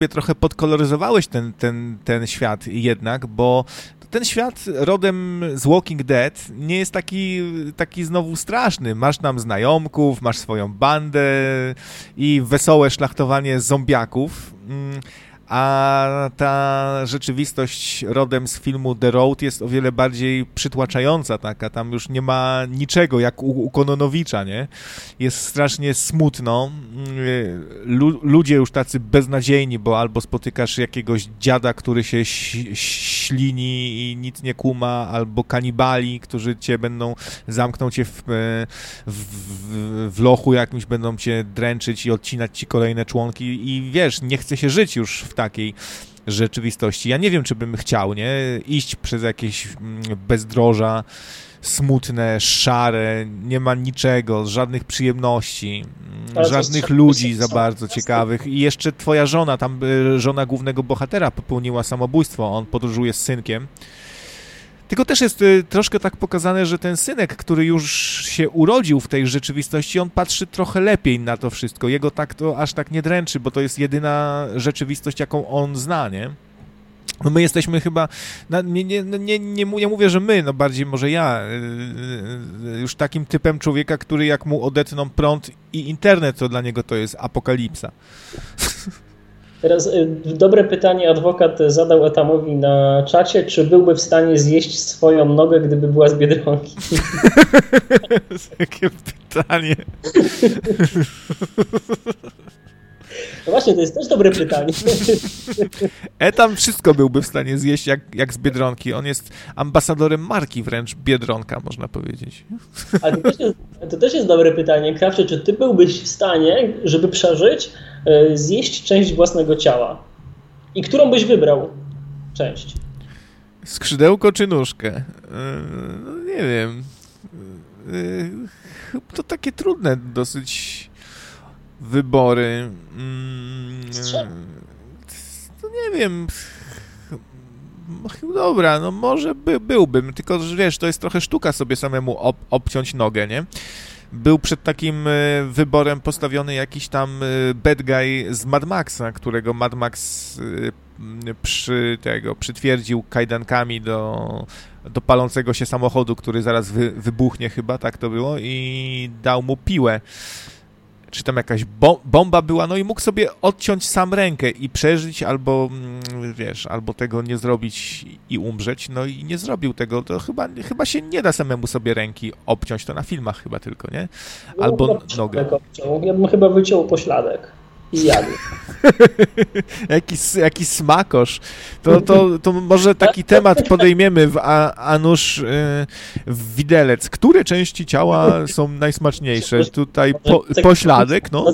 trochę podkoloryzowałeś ten świat jednak, bo ten świat rodem z Walking Dead nie jest taki znowu straszny. Masz tam znajomków, masz swoją bandę i wesołe szlachtowanie zombiaków, a ta rzeczywistość rodem z filmu The Road jest o wiele bardziej przytłaczająca taka, tam już nie ma niczego, jak u Kononowicza, nie? Jest strasznie smutno, ludzie już tacy beznadziejni, bo albo spotykasz jakiegoś dziada, który się ślini i nic nie kuma, albo kanibali, którzy zamkną cię w lochu jakimś, będą cię dręczyć i odcinać ci kolejne członki i wiesz, nie chce się żyć już w takiej rzeczywistości. Ja nie wiem, czy bym chciał, nie? Iść przez jakieś bezdroża smutne, szare, nie ma niczego, żadnych przyjemności, żadnych ludzi za bardzo ciekawych i jeszcze twoja żona, żona głównego bohatera popełniła samobójstwo, on podróżuje z synkiem. Tylko też jest troszkę tak pokazane, że ten synek, który już się urodził w tej rzeczywistości, on patrzy trochę lepiej na to wszystko. Jego to aż tak nie dręczy, bo to jest jedyna rzeczywistość, jaką on zna, nie? No my jesteśmy chyba, nie mówię, że my, no bardziej może ja, już takim typem człowieka, który jak mu odetną prąd i internet, to dla niego to jest apokalipsa. Teraz dobre pytanie adwokat zadał Etamowi na czacie, czy byłby w stanie zjeść swoją nogę, gdyby była z Biedronki? Jakie pytanie. No właśnie, to jest też dobre pytanie. Etam wszystko byłby w stanie zjeść jak z Biedronki. On jest ambasadorem marki wręcz Biedronka, można powiedzieć. Ale to też jest dobre pytanie. Krawcze, czy ty byłbyś w stanie, żeby przeżyć, zjeść część własnego ciała? I którą byś wybrał część? Skrzydełko czy nóżkę? No nie wiem. To takie trudne dosyć wybory. No nie wiem. Dobra, no może byłbym, tylko wiesz, to jest trochę sztuka sobie samemu obciąć nogę, nie? Był przed takim wyborem postawiony jakiś tam bad guy z Mad Maxa, którego Mad Max przytwierdził kajdankami do palącego się samochodu, który zaraz wybuchnie chyba, tak to było, i dał mu piłę. Czy tam jakaś bomba była, no i mógł sobie odciąć sam rękę i przeżyć, albo wiesz, albo tego nie zrobić i umrzeć, no i nie zrobił tego, to chyba się nie da samemu sobie ręki obciąć, to na filmach chyba tylko, nie? Albo nogę. Ja bym chyba wyciął pośladek i zjadł. Jaki smakosz. To może taki temat podejmiemy w Anusz w widelec. Które części ciała są najsmaczniejsze? Tutaj pośladek, no.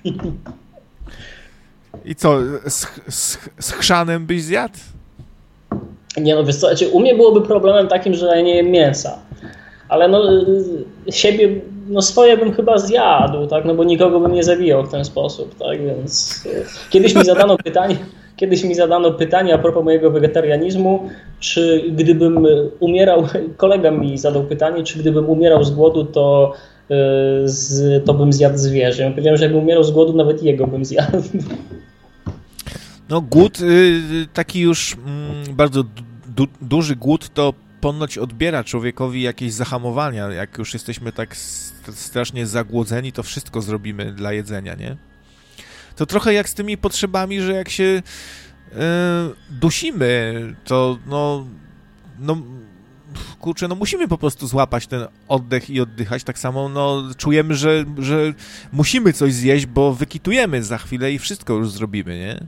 I co, z chrzanem byś zjadł? Nie no, wiesz co, u mnie byłoby problemem takim, że ja nie jem mięsa. Ale no siebie, no swoje bym chyba zjadł, tak, no bo nikogo bym nie zabijał w ten sposób, tak, więc kiedyś mi zadano pytanie a propos mojego wegetarianizmu, czy gdybym umierał, kolega mi zadał pytanie, czy gdybym umierał z głodu, to bym zjadł zwierzę. Ja powiedziałem, że jakbym umierał z głodu, nawet jego bym zjadł. No głód, taki już bardzo duży głód, to ponoć odbiera człowiekowi jakieś zahamowania. Jak już jesteśmy tak strasznie zagłodzeni, to wszystko zrobimy dla jedzenia, nie? To trochę jak z tymi potrzebami, że jak się dusimy, to kurczę, no musimy po prostu złapać ten oddech i oddychać. Tak samo no, czujemy, że musimy coś zjeść, bo wykitujemy za chwilę i wszystko już zrobimy, nie?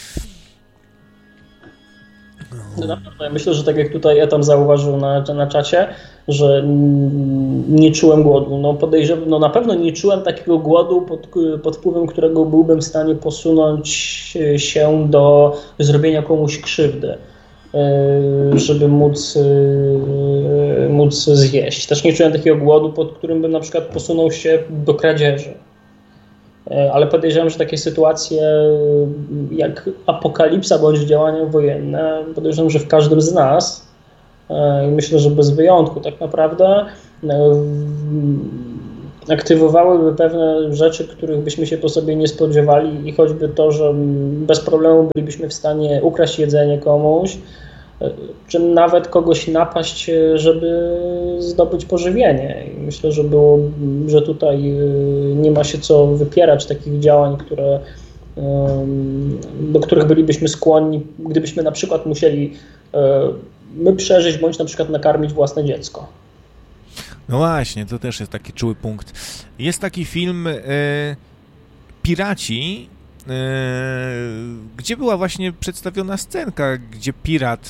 No, ja myślę, że tak jak tutaj Etam zauważył na czacie, że nie czułem głodu. No podejrzewam, no na pewno nie czułem takiego głodu, pod wpływem którego byłbym w stanie posunąć się do zrobienia komuś krzywdy, żeby móc zjeść. Też nie czułem takiego głodu, pod którym bym na przykład posunął się do kradzieży. Ale podejrzewam, że takie sytuacje jak apokalipsa bądź działania wojenne, podejrzewam, że w każdym z nas, i myślę, że bez wyjątku tak naprawdę, aktywowałyby pewne rzeczy, których byśmy się po sobie nie spodziewali i choćby to, że bez problemu bylibyśmy w stanie ukraść jedzenie komuś, czy nawet kogoś napaść, żeby zdobyć pożywienie. I myślę, że tutaj nie ma się co wypierać takich działań, do których bylibyśmy skłonni, gdybyśmy na przykład musieli my przeżyć, bądź na przykład nakarmić własne dziecko. No właśnie, to też jest taki czuły punkt. Jest taki film Piraci, gdzie była właśnie przedstawiona scenka, gdzie pirat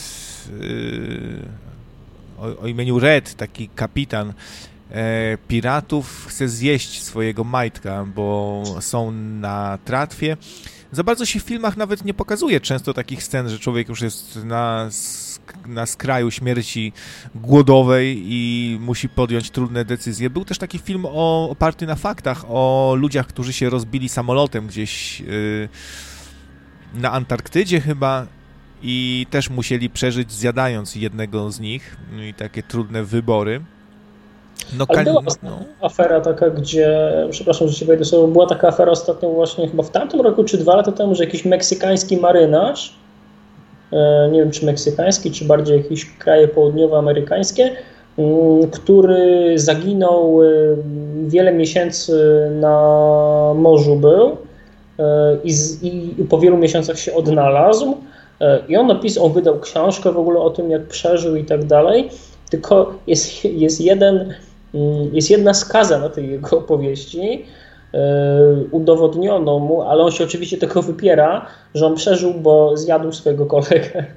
o imieniu Red, taki kapitan piratów, chce zjeść swojego majtka, bo są na tratwie. Za bardzo się w filmach nawet nie pokazuje często takich scen, że człowiek już jest na skraju śmierci głodowej i musi podjąć trudne decyzje. Był też taki film oparty na faktach o ludziach, którzy się rozbili samolotem gdzieś na Antarktydzie chyba i też musieli przeżyć zjadając jednego z nich i takie trudne wybory. Ale była afera taka, gdzie, przepraszam, że się wejdę słowo, była taka afera ostatnio właśnie chyba w tamtym roku czy 2 lata temu, że jakiś meksykański marynarz, nie wiem czy meksykański, czy bardziej jakieś kraje południowoamerykańskie, który zaginął wiele miesięcy na morzu był i po wielu miesiącach się odnalazł i on wydał książkę w ogóle o tym, jak przeżył i tak dalej, tylko jest jedna skaza na tej jego opowieści, udowodniono mu, ale on się oczywiście tego wypiera, że on przeżył, bo zjadł swojego kolegę.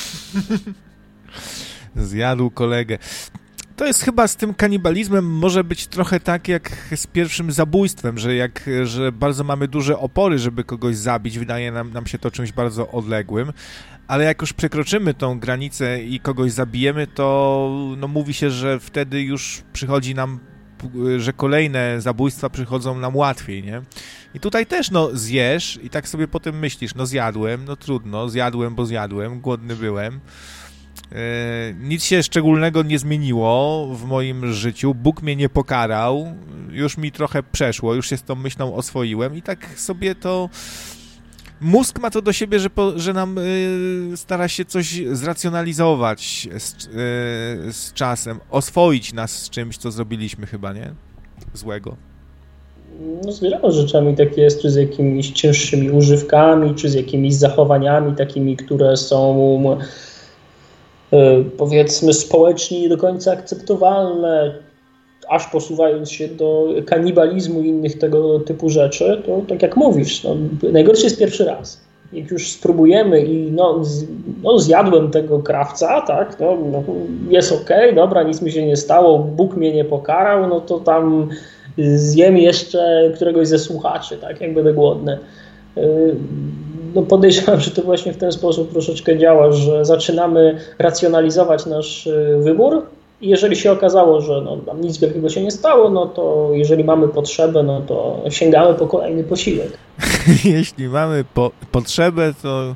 Zjadł kolegę. To jest chyba z tym kanibalizmem może być trochę tak jak z pierwszym zabójstwem, że bardzo mamy duże opory, żeby kogoś zabić. Wydaje nam się to czymś bardzo odległym, ale jak już przekroczymy tą granicę i kogoś zabijemy, to no, mówi się, że wtedy już przychodzi nam, że kolejne zabójstwa przychodzą nam łatwiej, nie? I tutaj też, no, zjesz i tak sobie potem myślisz, no zjadłem, no trudno, zjadłem, bo zjadłem, głodny byłem. Nic się szczególnego nie zmieniło w moim życiu, Bóg mnie nie pokarał, już mi trochę przeszło, już się z tą myślą oswoiłem i tak sobie to... Mózg ma to do siebie, że nam stara się coś zracjonalizować z czasem, oswoić nas z czymś, co zrobiliśmy chyba, nie? Złego. No z wieloma rzeczami tak jest, czy z jakimiś cięższymi używkami, czy z jakimiś zachowaniami takimi, które są powiedzmy społecznie nie do końca akceptowalne, aż posuwając się do kanibalizmu i innych tego typu rzeczy, to tak jak mówisz, no, najgorszy jest pierwszy raz. Jak już spróbujemy i zjadłem tego krawca, tak, jest okej, dobra, nic mi się nie stało, Bóg mnie nie pokarał, no to tam zjem jeszcze któregoś ze słuchaczy, tak, jak będę głodny. No podejrzewam, że to właśnie w ten sposób troszeczkę działa, że zaczynamy racjonalizować nasz wybór i jeżeli się okazało, że nam nic wielkiego się nie stało, no to jeżeli mamy potrzebę, no to sięgamy po kolejny posiłek. Jeśli mamy potrzebę,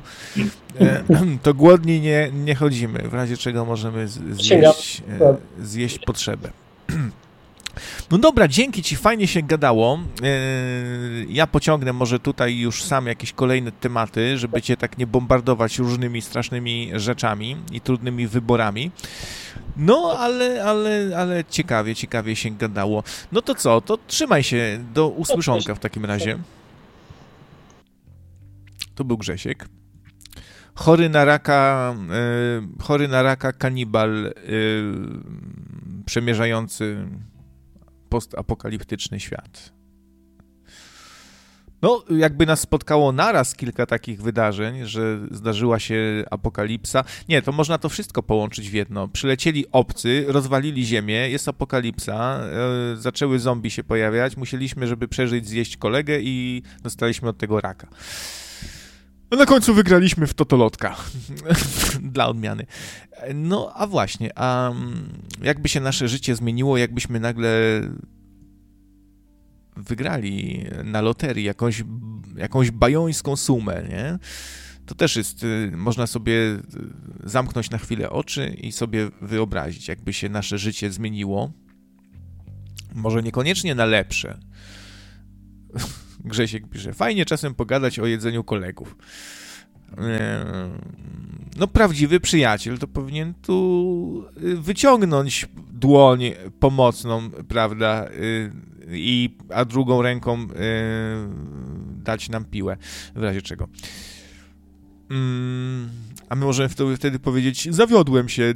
to głodni nie chodzimy, w razie czego możemy zjeść potrzebę. No dobra, dzięki Ci, fajnie się gadało. Ja pociągnę może tutaj już sam jakieś kolejne tematy, żeby Cię tak nie bombardować różnymi strasznymi rzeczami i trudnymi wyborami. No, ale ciekawie się gadało. No to co, to trzymaj się, do usłyszonka w takim razie. To był Grzesiek. Chory na raka kanibal przemierzający postapokaliptyczny świat. No, jakby nas spotkało naraz kilka takich wydarzeń, że zdarzyła się apokalipsa. Nie, to można to wszystko połączyć w jedno. Przylecieli obcy, rozwalili ziemię, jest apokalipsa, zaczęły zombie się pojawiać, musieliśmy, żeby przeżyć, zjeść kolegę i dostaliśmy od tego raka. No na końcu wygraliśmy w totolotka. Dla odmiany. No, a właśnie, jakby się nasze życie zmieniło, jakbyśmy nagle wygrali na loterii jakąś bajońską sumę, nie? To też jest, można sobie zamknąć na chwilę oczy i sobie wyobrazić, jakby się nasze życie zmieniło. Może niekoniecznie na lepsze. Grzesiek pisze, fajnie czasem pogadać o jedzeniu kolegów. No prawdziwy przyjaciel to powinien tu wyciągnąć dłoń pomocną, prawda, a drugą ręką dać nam piłę, w razie czego. A my możemy wtedy powiedzieć, zawiodłem się,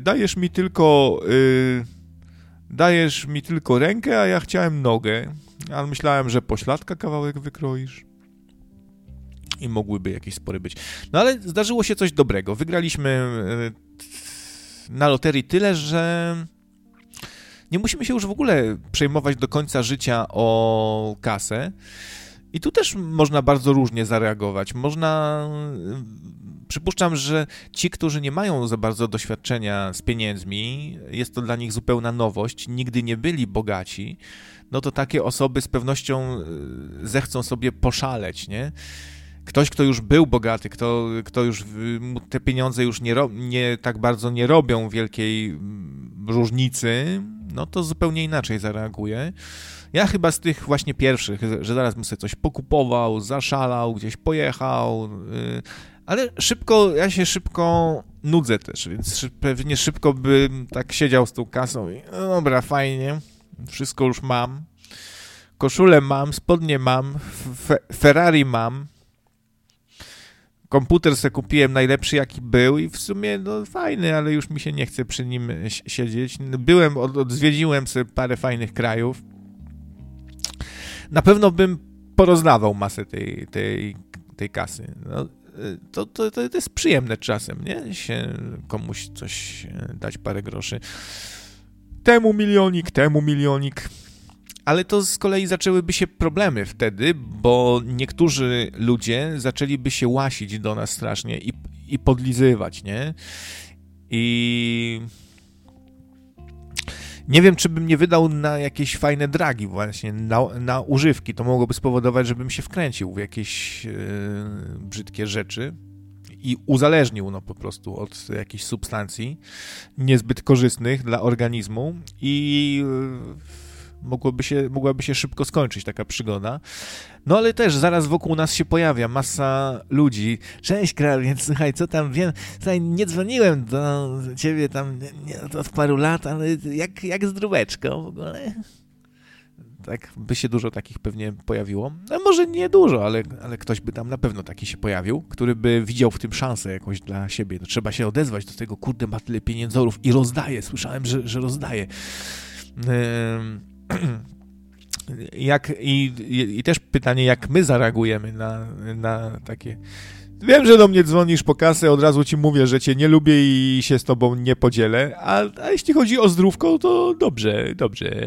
dajesz mi tylko rękę, a ja chciałem nogę, ale myślałem, że pośladka kawałek wykroisz. I mogłyby jakieś spory być. No ale zdarzyło się coś dobrego. Wygraliśmy na loterii tyle, że nie musimy się już w ogóle przejmować do końca życia o kasę. I tu też można bardzo różnie zareagować. Przypuszczam, że ci, którzy nie mają za bardzo doświadczenia z pieniędzmi, jest to dla nich zupełna nowość, nigdy nie byli bogaci, no to takie osoby z pewnością zechcą sobie poszaleć, nie? Ktoś, kto już był bogaty, kto już te pieniądze już nie tak bardzo nie robią wielkiej różnicy, no to zupełnie inaczej zareaguje. Ja chyba z tych właśnie pierwszych, że zaraz bym sobie coś pokupował, zaszalał, gdzieś pojechał, ale ja się szybko nudzę też, więc pewnie szybko bym tak siedział z tą kasą i no dobra, fajnie, wszystko już mam, koszulę mam, spodnie mam, Ferrari mam, komputer sobie kupiłem najlepszy jaki był i w sumie no fajny, ale już mi się nie chce przy nim siedzieć. Zwiedziłem sobie parę fajnych krajów. Na pewno bym porozdawał masę tej kasy. No, to jest przyjemne czasem, nie? Się komuś coś dać, parę groszy. Temu milionik. Ale to z kolei zaczęłyby się problemy wtedy, bo niektórzy ludzie zaczęliby się łasić do nas strasznie i podlizywać, nie? I nie wiem, czy bym nie wydał na jakieś fajne dragi właśnie, na używki. To mogłoby spowodować, żebym się wkręcił w jakieś brzydkie rzeczy i uzależnił po prostu od jakichś substancji niezbyt korzystnych dla organizmu i mogłaby się szybko skończyć taka przygoda. No ale też zaraz wokół nas się pojawia masa ludzi. Cześć Kral, więc słuchaj, co tam wiem? Słuchaj, nie dzwoniłem do ciebie tam od paru lat, ale jak zdróweczko w ogóle? Tak by się dużo takich pewnie pojawiło. No może nie dużo, ale ktoś by tam na pewno taki się pojawił, który by widział w tym szansę jakąś dla siebie. No, trzeba się odezwać do tego, kurde, ma tyle pieniędzorów i rozdaje. Słyszałem, że rozdaje. I też pytanie, jak my zareagujemy na takie... Wiem, że do mnie dzwonisz po kasę, od razu ci mówię, że cię nie lubię i się z tobą nie podzielę, a jeśli chodzi o zdrówko, to dobrze.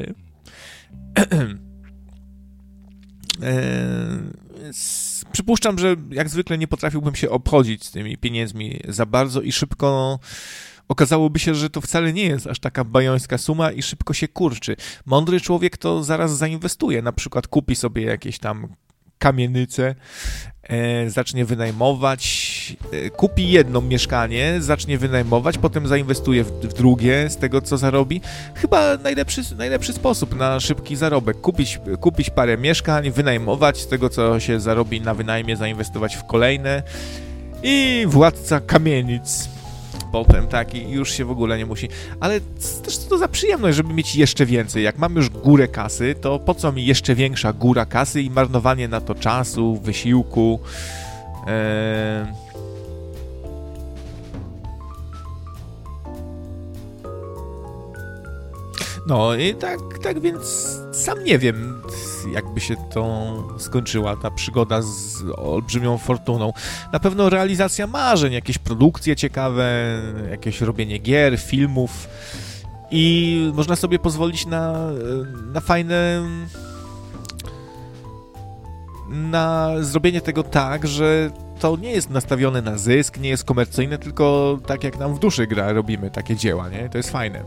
Przypuszczam, że jak zwykle nie potrafiłbym się obchodzić z tymi pieniędzmi za bardzo i szybko okazałoby się, że to wcale nie jest aż taka bajońska suma i szybko się kurczy. Mądry człowiek to zaraz zainwestuje, na przykład kupi sobie jakieś tam kamienice, zacznie wynajmować, kupi jedno mieszkanie, zacznie wynajmować, potem zainwestuje w drugie z tego, co zarobi. Chyba najlepszy sposób na szybki zarobek. Kupić parę mieszkań, wynajmować, z tego, co się zarobi na wynajmie, zainwestować w kolejne i władca kamienic. Potem taki już się w ogóle nie musi. Ale też co to za przyjemność, żeby mieć jeszcze więcej. Jak mam już górę kasy, to po co mi jeszcze większa góra kasy i marnowanie na to czasu, wysiłku. No i tak więc sam nie wiem, jakby się to skończyła, ta przygoda z olbrzymią fortuną. Na pewno realizacja marzeń, jakieś produkcje ciekawe, jakieś robienie gier, filmów i można sobie pozwolić na fajne... na zrobienie tego tak, że to nie jest nastawione na zysk, nie jest komercyjne, tylko tak jak nam w duszy robimy takie dzieła, nie? To jest fajne.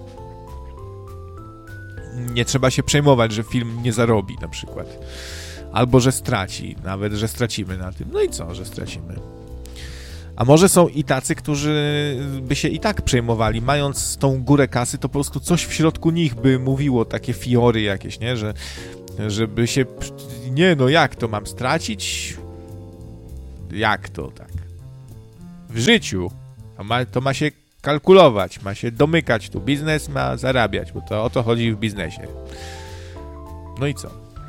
Nie trzeba się przejmować, że film nie zarobi na przykład. Albo że straci, nawet że stracimy na tym. No i co, że stracimy. A może są i tacy, którzy by się i tak przejmowali, mając tą górę kasy, to po prostu coś w środku nich by mówiło, takie fiory jakieś, nie? Żeby się... Nie, no jak to mam stracić? Jak to tak? W życiu. To ma się kalkulować, ma się domykać tu. Biznes ma zarabiać, bo to o to chodzi w biznesie. No i co?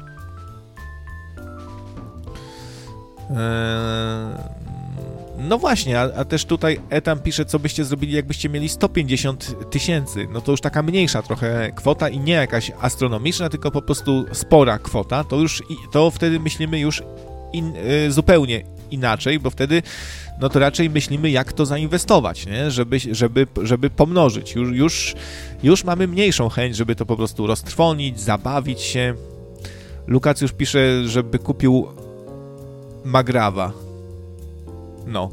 No właśnie, a też tutaj Etam pisze, co byście zrobili, jakbyście mieli 150 000. No to już taka mniejsza trochę kwota i nie jakaś astronomiczna, tylko po prostu spora kwota. To wtedy myślimy już zupełnie inaczej, bo wtedy no to raczej myślimy, jak to zainwestować, nie? Żeby pomnożyć. Już mamy mniejszą chęć, żeby to po prostu roztrwonić, zabawić się. Lukac już pisze, żeby kupił Magrawa. No.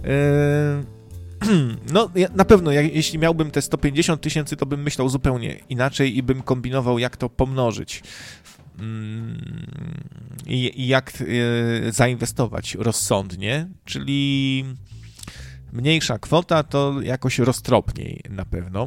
No, na pewno, jeśli miałbym te 150 000, to bym myślał zupełnie inaczej i bym kombinował, jak to pomnożyć. I jak zainwestować rozsądnie, czyli mniejsza kwota to jakoś roztropniej na pewno.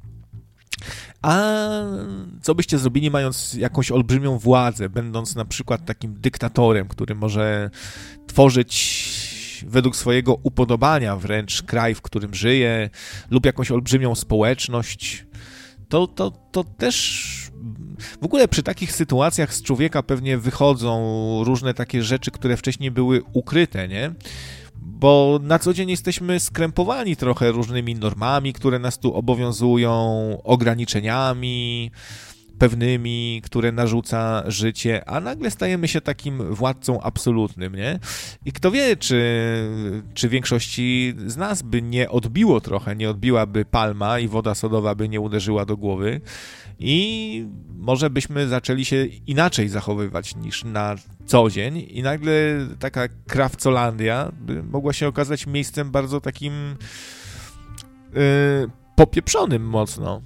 A co byście zrobili, mając jakąś olbrzymią władzę, będąc na przykład takim dyktatorem, który może tworzyć według swojego upodobania wręcz kraj, w którym żyje, lub jakąś olbrzymią społeczność, to też w ogóle przy takich sytuacjach z człowieka pewnie wychodzą różne takie rzeczy, które wcześniej były ukryte, nie? Bo na co dzień jesteśmy skrępowani trochę różnymi normami, które nas tu obowiązują, ograniczeniami pewnymi, które narzuca życie, a nagle stajemy się takim władcą absolutnym, nie? I kto wie, czy większości z nas by nie odbiło trochę, nie odbiłaby palma i woda sodowa by nie uderzyła do głowy i może byśmy zaczęli się inaczej zachowywać niż na co dzień i nagle taka Krawcolandia by mogła się okazać miejscem bardzo takim popieprzonym mocno.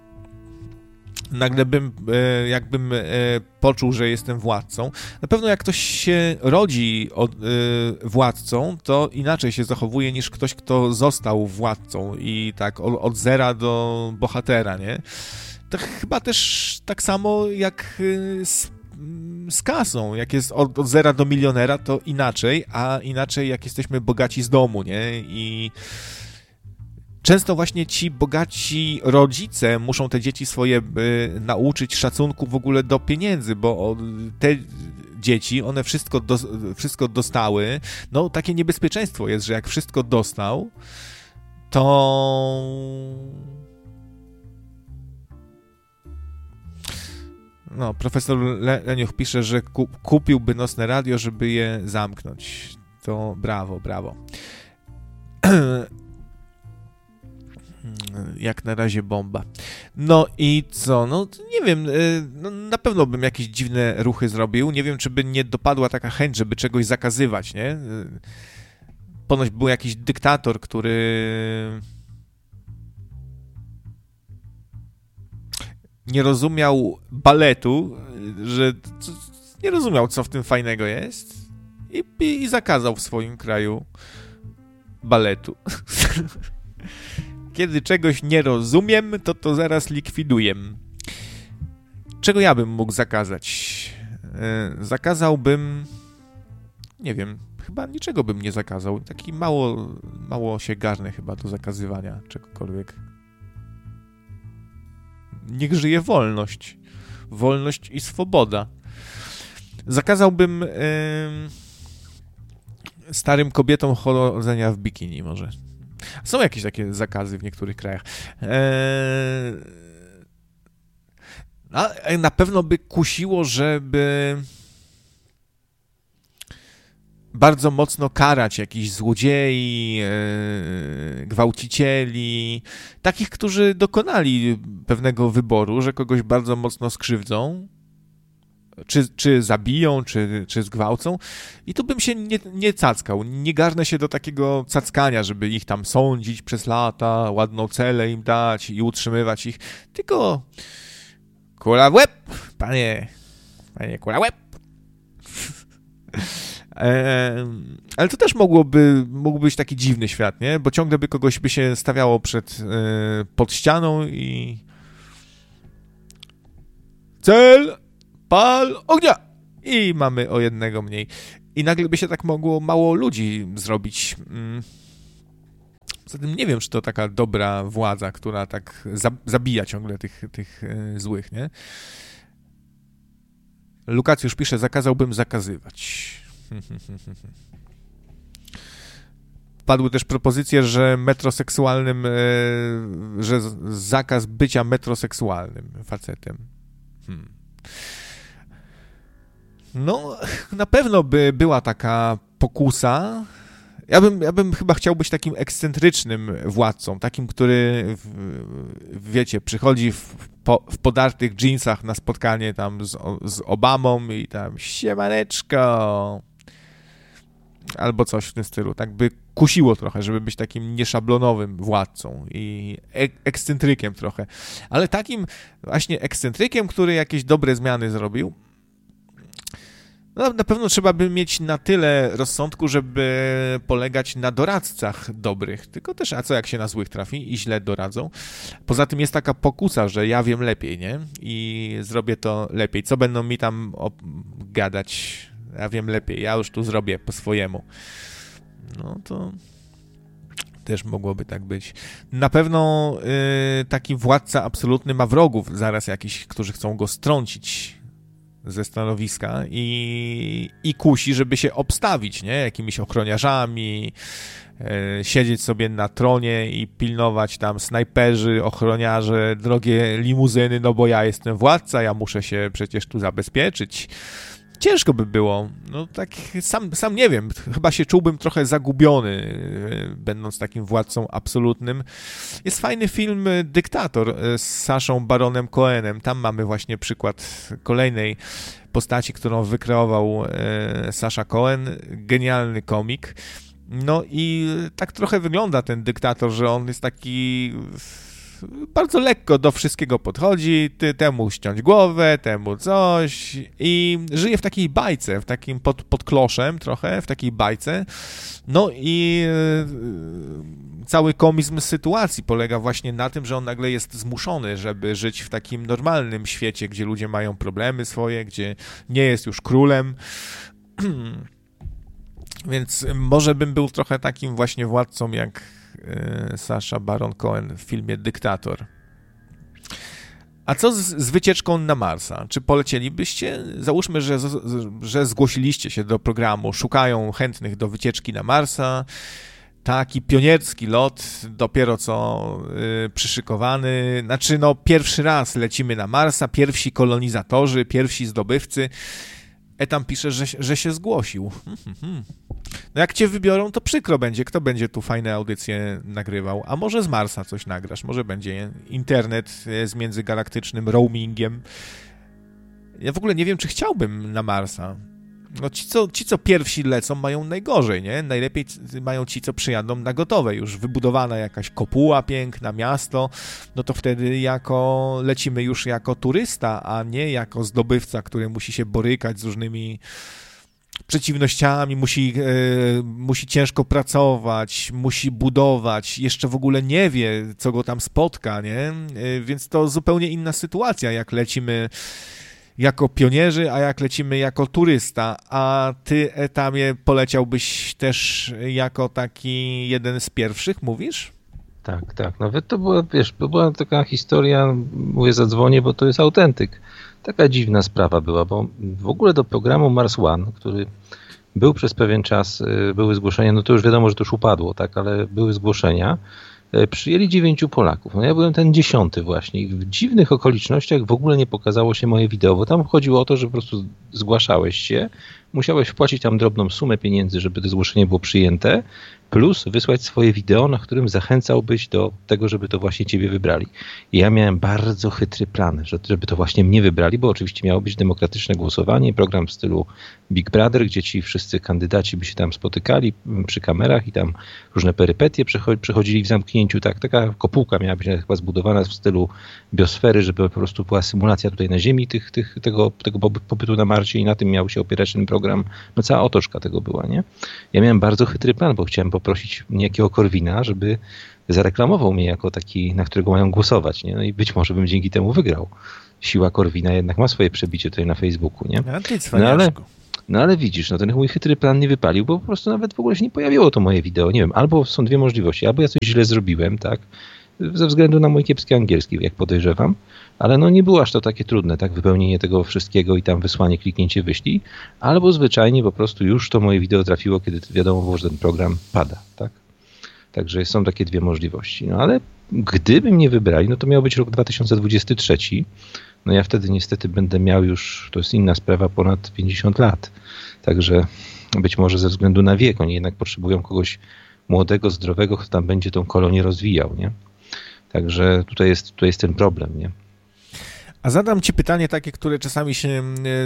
Nagle jakbym poczuł, że jestem władcą. Na pewno jak ktoś się rodzi władcą, to inaczej się zachowuje niż ktoś, kto został władcą i tak od zera do bohatera, nie? To chyba też tak samo jak z kasą. Jak jest od zera do milionera, to inaczej, a inaczej jak jesteśmy bogaci z domu, nie? I często właśnie ci bogaci rodzice muszą te dzieci swoje nauczyć szacunku w ogóle do pieniędzy, bo te dzieci, one wszystko dostały. No takie niebezpieczeństwo jest, że jak wszystko dostał, to no, profesor Leniuch pisze, że kupiłby nocne radio, żeby je zamknąć. To brawo. Jak na razie bomba. No i co? No nie wiem, no, na pewno bym jakieś dziwne ruchy zrobił. Nie wiem, czy by nie dopadła taka chęć, żeby czegoś zakazywać, nie? Ponoć był jakiś dyktator, który nie rozumiał baletu, że nie rozumiał, co w tym fajnego jest i zakazał w swoim kraju baletu. Kiedy czegoś nie rozumiem, to zaraz likwiduję. Czego ja bym mógł zakazać? Zakazałbym... Nie wiem, chyba niczego bym nie zakazał. Taki mało się garnę chyba do zakazywania czegokolwiek. Niech żyje wolność. Wolność i swoboda. Zakazałbym starym kobietom chodzenia w bikini może. Są jakieś takie zakazy w niektórych krajach. Na pewno by kusiło, żeby bardzo mocno karać jakichś złodziei, gwałcicieli, takich, którzy dokonali pewnego wyboru, że kogoś bardzo mocno skrzywdzą, czy zabiją, czy zgwałcą. I tu bym się nie cackał. Nie garnę się do takiego cackania, żeby ich tam sądzić przez lata, ładną celę im dać i utrzymywać ich. Tylko kula w łeb, panie kula w łeb. Ale to też mógłby być taki dziwny świat, nie? Bo ciągle by kogoś by się stawiało pod ścianą i cel, pal, ognia! I mamy o jednego mniej. I nagle by się tak mogło mało ludzi zrobić. Zatem nie wiem, czy to taka dobra władza, która tak zabija ciągle tych złych, nie? Lukacjusz pisze, zakazałbym zakazywać. Padły też propozycje, że że zakaz bycia metroseksualnym facetem. No, na pewno by była taka pokusa. Ja bym chyba chciał być takim ekscentrycznym władcą, takim, który, wiecie, przychodzi w podartych dżinsach na spotkanie tam z Obamą i tam siemaneczko, albo coś w tym stylu. Tak by kusiło trochę, żeby być takim nieszablonowym władcą i ekscentrykiem trochę. Ale takim właśnie ekscentrykiem, który jakieś dobre zmiany zrobił. No, na pewno trzeba by mieć na tyle rozsądku, żeby polegać na doradcach dobrych, tylko też, a co jak się na złych trafi i źle doradzą. Poza tym jest taka pokusa, że ja wiem lepiej, nie? I zrobię to lepiej. Co będą mi tam gadać? Ja wiem lepiej, ja już tu zrobię po swojemu. No to też mogłoby tak być. Na pewno taki władca absolutny ma wrogów zaraz jakiś, którzy chcą go strącić ze stanowiska i kusi, żeby się obstawić, nie? Jakimiś ochroniarzami, siedzieć sobie na tronie i pilnować tam snajperzy, ochroniarze, drogie limuzyny, no bo ja jestem władca, ja muszę się przecież tu zabezpieczyć. Ciężko by było. No tak sam nie wiem. Chyba się czułbym trochę zagubiony, będąc takim władcą absolutnym. Jest fajny film Dyktator z Saszą Baronem Cohenem. Tam mamy właśnie przykład kolejnej postaci, którą wykreował Sasha Cohen. Genialny komik. No i tak trochę wygląda ten dyktator, że on jest taki bardzo lekko do wszystkiego podchodzi, temu ściąć głowę, temu coś i żyje w takiej bajce, w takim pod kloszem trochę, w takiej bajce. No i cały komizm sytuacji polega właśnie na tym, że on nagle jest zmuszony, żeby żyć w takim normalnym świecie, gdzie ludzie mają problemy swoje, gdzie nie jest już królem. Więc może bym był trochę takim właśnie władcą jak Sacha Baron Cohen w filmie Dyktator. A co z wycieczką na Marsa? Czy polecielibyście? Załóżmy, że zgłosiliście się do programu, szukają chętnych do wycieczki na Marsa. Taki pionierski lot, dopiero co przyszykowany. Znaczy, no pierwszy raz lecimy na Marsa, pierwsi kolonizatorzy, pierwsi zdobywcy. Tam pisze, że się zgłosił. No jak cię wybiorą, to przykro będzie. Kto będzie tu fajne audycje nagrywał? A może z Marsa coś nagrasz? Może będzie internet z międzygalaktycznym roamingiem. Ja w ogóle nie wiem, czy chciałbym na Marsa. No ci, co pierwsi lecą, mają najgorzej, nie? Najlepiej mają ci, co przyjadą na gotowe. Już wybudowana jakaś kopuła piękna, miasto, no to wtedy lecimy już jako turysta, a nie jako zdobywca, który musi się borykać z różnymi przeciwnościami, musi ciężko pracować, musi budować, jeszcze w ogóle nie wie, co go tam spotka, nie? Więc to zupełnie inna sytuacja, jak lecimy jako pionierzy, a jak lecimy jako turysta. A ty, Etamie, poleciałbyś też jako taki jeden z pierwszych, mówisz? Tak. Nawet to była taka historia, mówię, zadzwonię, bo to jest autentyk. Taka dziwna sprawa była, bo w ogóle do programu Mars One, który był przez pewien czas, były zgłoszenia, no to już wiadomo, że to już upadło, tak, ale były zgłoszenia, przyjęli 9 Polaków. No ja byłem ten 10 właśnie i w dziwnych okolicznościach w ogóle nie pokazało się moje wideo, bo tam chodziło o to, że po prostu zgłaszałeś się, musiałeś wpłacić tam drobną sumę pieniędzy, żeby to zgłoszenie było przyjęte plus wysłać swoje wideo, na którym zachęcałbyś do tego, żeby to właśnie ciebie wybrali. I ja miałem bardzo chytry plan, żeby to właśnie mnie wybrali, bo oczywiście miało być demokratyczne głosowanie, program w stylu Big Brother, gdzie ci wszyscy kandydaci by się tam spotykali przy kamerach i tam różne perypetie przechodzili w zamknięciu. Tak, taka kopułka miała być chyba zbudowana w stylu biosfery, żeby po prostu była symulacja tutaj na Ziemi tego pobytu na Marsie i na tym miał się opierać ten program. No cała otoczka tego była, nie? Ja miałem bardzo chytry plan, bo chciałem poprosić niejakiego Korwina, żeby zareklamował mnie jako taki, na którego mają głosować, nie? No i być może bym dzięki temu wygrał. Siła Korwina jednak ma swoje przebicie tutaj na Facebooku, nie? No ale widzisz, no ten mój chytry plan nie wypalił, bo po prostu nawet w ogóle się nie pojawiło to moje wideo. Nie wiem, albo są dwie możliwości, albo ja coś źle zrobiłem, tak? Ze względu na mój kiepski angielski, jak podejrzewam, ale no nie było aż to takie trudne, tak? Wypełnienie tego wszystkiego i tam wysłanie, kliknięcie wyślij, albo zwyczajnie po prostu już to moje wideo trafiło, kiedy wiadomo było, że ten program pada, tak? Także są takie dwie możliwości. No ale gdyby mnie wybrali, no to miał być rok 2023. No ja wtedy niestety będę miał już, to jest inna sprawa, ponad 50 lat. Także być może ze względu na wiek, oni jednak potrzebują kogoś młodego, zdrowego, kto tam będzie tą kolonię rozwijał, nie? Także tutaj jest ten problem, nie? A zadam ci pytanie takie, które czasami się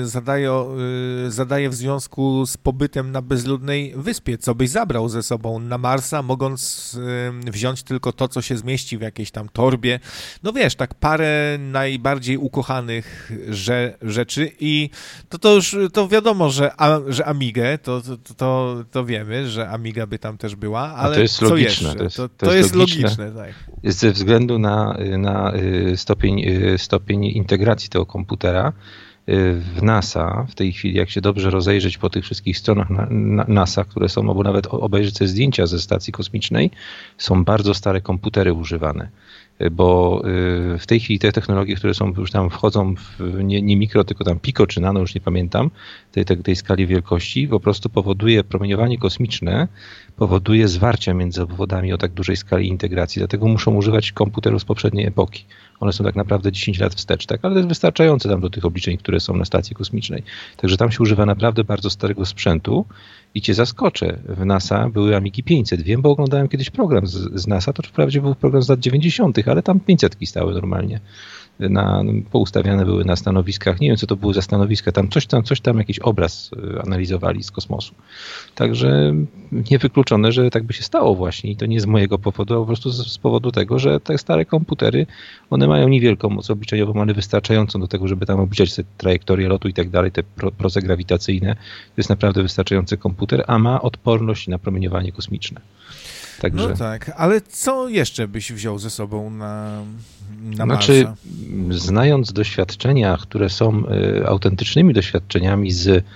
zadaje w związku z pobytem na bezludnej wyspie. Co byś zabrał ze sobą na Marsa, mogąc wziąć tylko to, co się zmieści w jakiejś tam torbie? No wiesz, tak parę najbardziej ukochanych rzeczy i to wiadomo, że Amigę, to wiemy, że Amiga by tam też była, ale to jest logiczne, co jeszcze? To jest logiczne, tak. Ze względu na stopień integracji tego komputera w NASA, w tej chwili, jak się dobrze rozejrzeć po tych wszystkich stronach NASA, które są, albo nawet obejrzeć sobie zdjęcia ze stacji kosmicznej, są bardzo stare komputery używane. Bo w tej chwili te technologie, które są już tam wchodzą w nie mikro, tylko tam pico czy nano, już nie pamiętam, tej skali wielkości, po prostu powoduje promieniowanie kosmiczne, powoduje zwarcia między obwodami o tak dużej skali integracji, dlatego muszą używać komputerów z poprzedniej epoki. One są tak naprawdę 10 lat wstecz, tak? Ale to jest wystarczające tam do tych obliczeń, które są na stacji kosmicznej. Także tam się używa naprawdę bardzo starego sprzętu i cię zaskoczę. W NASA były Amigi 500. Wiem, bo oglądałem kiedyś program z NASA, to wprawdzie był program z lat 90., ale tam 500 stały normalnie. Poustawiane były na stanowiskach. Nie wiem, co to były za stanowiska. Coś tam jakiś obraz analizowali z kosmosu. Także niewykluczone, że tak by się stało właśnie. I to nie z mojego powodu, a po prostu z powodu tego, że te stare komputery, one mają niewielką moc obliczeniową, ale wystarczającą do tego, żeby tam obliczać te trajektorie lotu i tak dalej, te proce grawitacyjne. To jest naprawdę wystarczający komputer, a ma odporność na promieniowanie kosmiczne. Także... No tak, ale co jeszcze byś wziął ze sobą na Znaczy, Marsa? znając doświadczenia, które są autentycznymi doświadczeniami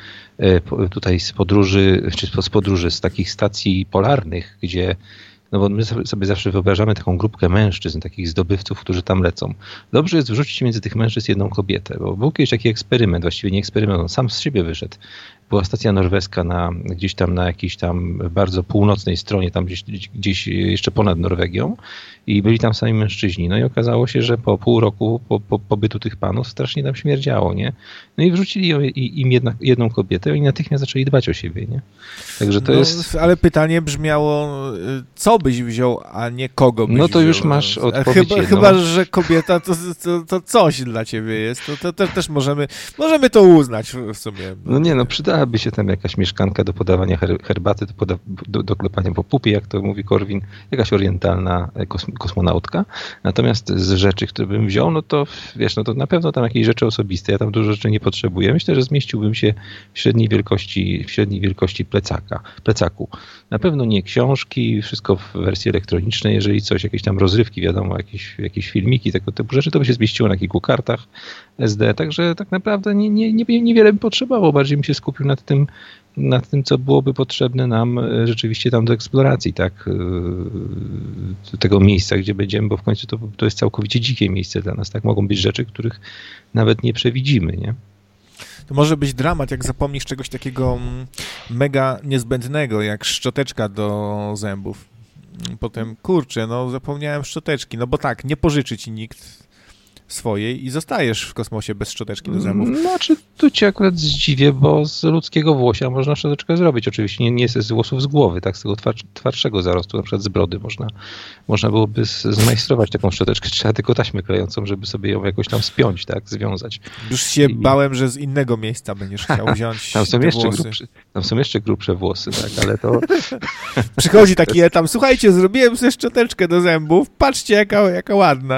tutaj z podróży, z takich stacji polarnych, gdzie no bo my sobie zawsze wyobrażamy taką grupkę mężczyzn, takich zdobywców, którzy tam lecą. Dobrze jest wrzucić między tych mężczyzn jedną kobietę, bo był kiedyś taki eksperyment, właściwie nie eksperyment, on sam z siebie wyszedł. Była stacja norweska gdzieś tam na jakiejś tam bardzo północnej stronie, tam gdzieś jeszcze ponad Norwegią i byli tam sami mężczyźni. No i okazało się, że po pół roku pobytu tych panów strasznie tam śmierdziało, nie? No i wrzucili im jedną kobietę i natychmiast zaczęli dbać o siebie, nie? Także to jest... Ale pytanie brzmiało, co byś wziął, a nie kogo byś No to wziął. już masz odpowiedź Chyba, że kobieta to coś dla ciebie jest, to też możemy to uznać w sumie. No nie, no przydałaby się tam jakaś mieszkanka do podawania herbaty, do klepania po pupie, jak to mówi Korwin, jakaś orientalna kosmonautka. Natomiast z rzeczy, które bym wziął, no to wiesz, no to na pewno tam jakieś rzeczy osobiste, ja tam dużo rzeczy nie potrzebuję. Myślę, że zmieściłbym się w średniej wielkości plecaku. Na pewno nie książki, wszystko w wersji elektronicznej, jeżeli coś, jakieś tam rozrywki, wiadomo, jakieś filmiki, tego typu rzeczy, to by się zmieściło na kilku kartach SD, także tak naprawdę niewiele bym potrzebował, bardziej bym się skupił nad tym, co byłoby potrzebne nam rzeczywiście tam do eksploracji, tak, tego miejsca, gdzie będziemy, bo w końcu to jest całkowicie dzikie miejsce dla nas, tak, mogą być rzeczy, których nawet nie przewidzimy, nie? To może być dramat, jak zapomnisz czegoś takiego mega niezbędnego, jak szczoteczka do zębów. Potem, kurczę, no zapomniałem szczoteczki, no bo tak, nie pożyczy ci nikt swojej i zostajesz w kosmosie bez szczoteczki do zębów. Znaczy, tu cię akurat zdziwię, bo z ludzkiego włosia można szczoteczkę zrobić. Oczywiście nie z włosów z głowy, tak, z tego twardszego zarostu, na przykład z brody można byłoby zmajstrować taką szczoteczkę. Trzeba tylko taśmę klejącą, żeby sobie ją jakoś tam spiąć, tak, związać. Już się bałem, że z innego miejsca będziesz chciał wziąć Tam są jeszcze grubsze włosy, tak, ale to... Przychodzi taki etap, słuchajcie, zrobiłem sobie szczoteczkę do zębów, patrzcie jaka ładna.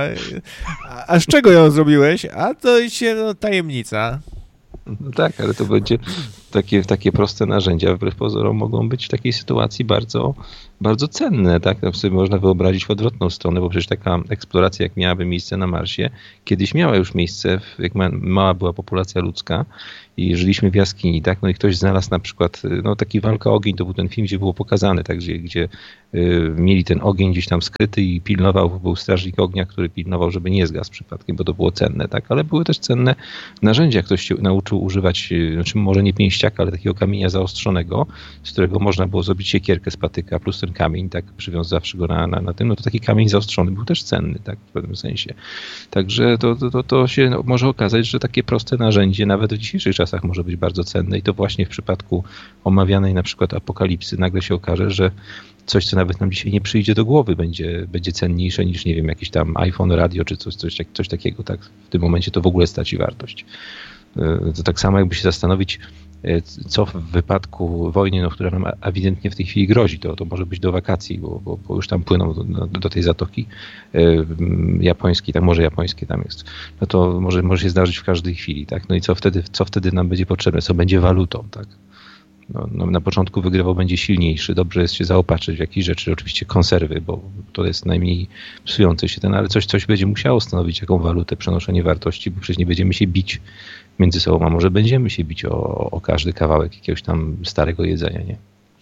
A z czego ją zrobiłeś? A to się tajemnica. No tak, ale to będzie takie proste narzędzia, wbrew pozorom, mogą być w takiej sytuacji bardzo, bardzo cenne. Tak? Tam sobie można wyobrazić w odwrotną stronę, bo przecież taka eksploracja, jak miałaby miejsce na Marsie, kiedyś miała już miejsce, jak mała była populacja ludzka i żyliśmy w jaskini, tak? No i ktoś znalazł na przykład, taki Walka o ogień, to był ten film, gdzie było pokazane, tak? Gdzie mieli ten ogień gdzieś tam skryty i był strażnik ognia, który pilnował, żeby nie zgasł przypadkiem, bo to było cenne, tak? Ale były też cenne narzędzia, ktoś się nauczył używać, znaczy może nie pięściaka, ale takiego kamienia zaostrzonego, z którego można było zrobić siekierkę z patyka, plus ten kamień, tak, przywiązawszy go na tym, no to taki kamień zaostrzony był też cenny, tak, w pewnym sensie. Także to się może okazać, że takie proste narzędzie nawet w dzisiejszych czasach może być bardzo cenne i to właśnie w przypadku omawianej na przykład apokalipsy nagle się okaże, że coś, co nawet nam dzisiaj nie przyjdzie do głowy, będzie cenniejsze niż, nie wiem, jakiś tam iPhone, radio czy coś takiego, tak, w tym momencie to w ogóle straci wartość. To tak samo jakby się zastanowić, co w wypadku wojny, która nam ewidentnie w tej chwili grozi, to może być do wakacji, bo już tam płyną do tej zatoki japońskiej, tak, morze japońskie tam jest, no to może się zdarzyć w każdej chwili, tak, no i co wtedy nam będzie potrzebne, co będzie walutą, tak. No, na początku wygrywał będzie silniejszy, dobrze jest się zaopatrzyć w jakieś rzeczy, oczywiście konserwy, bo to jest najmniej psujący się ale coś będzie musiało stanowić jaką walutę, przenoszenie wartości, bo przecież nie będziemy się bić między sobą, a może będziemy się bić o każdy kawałek jakiegoś tam starego jedzenia, nie?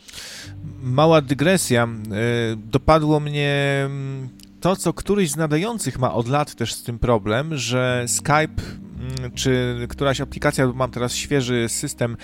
Mała dygresja. Dopadło mnie to, co któryś z nadających ma od lat też z tym problem, że Skype czy któraś aplikacja, mam teraz świeży system,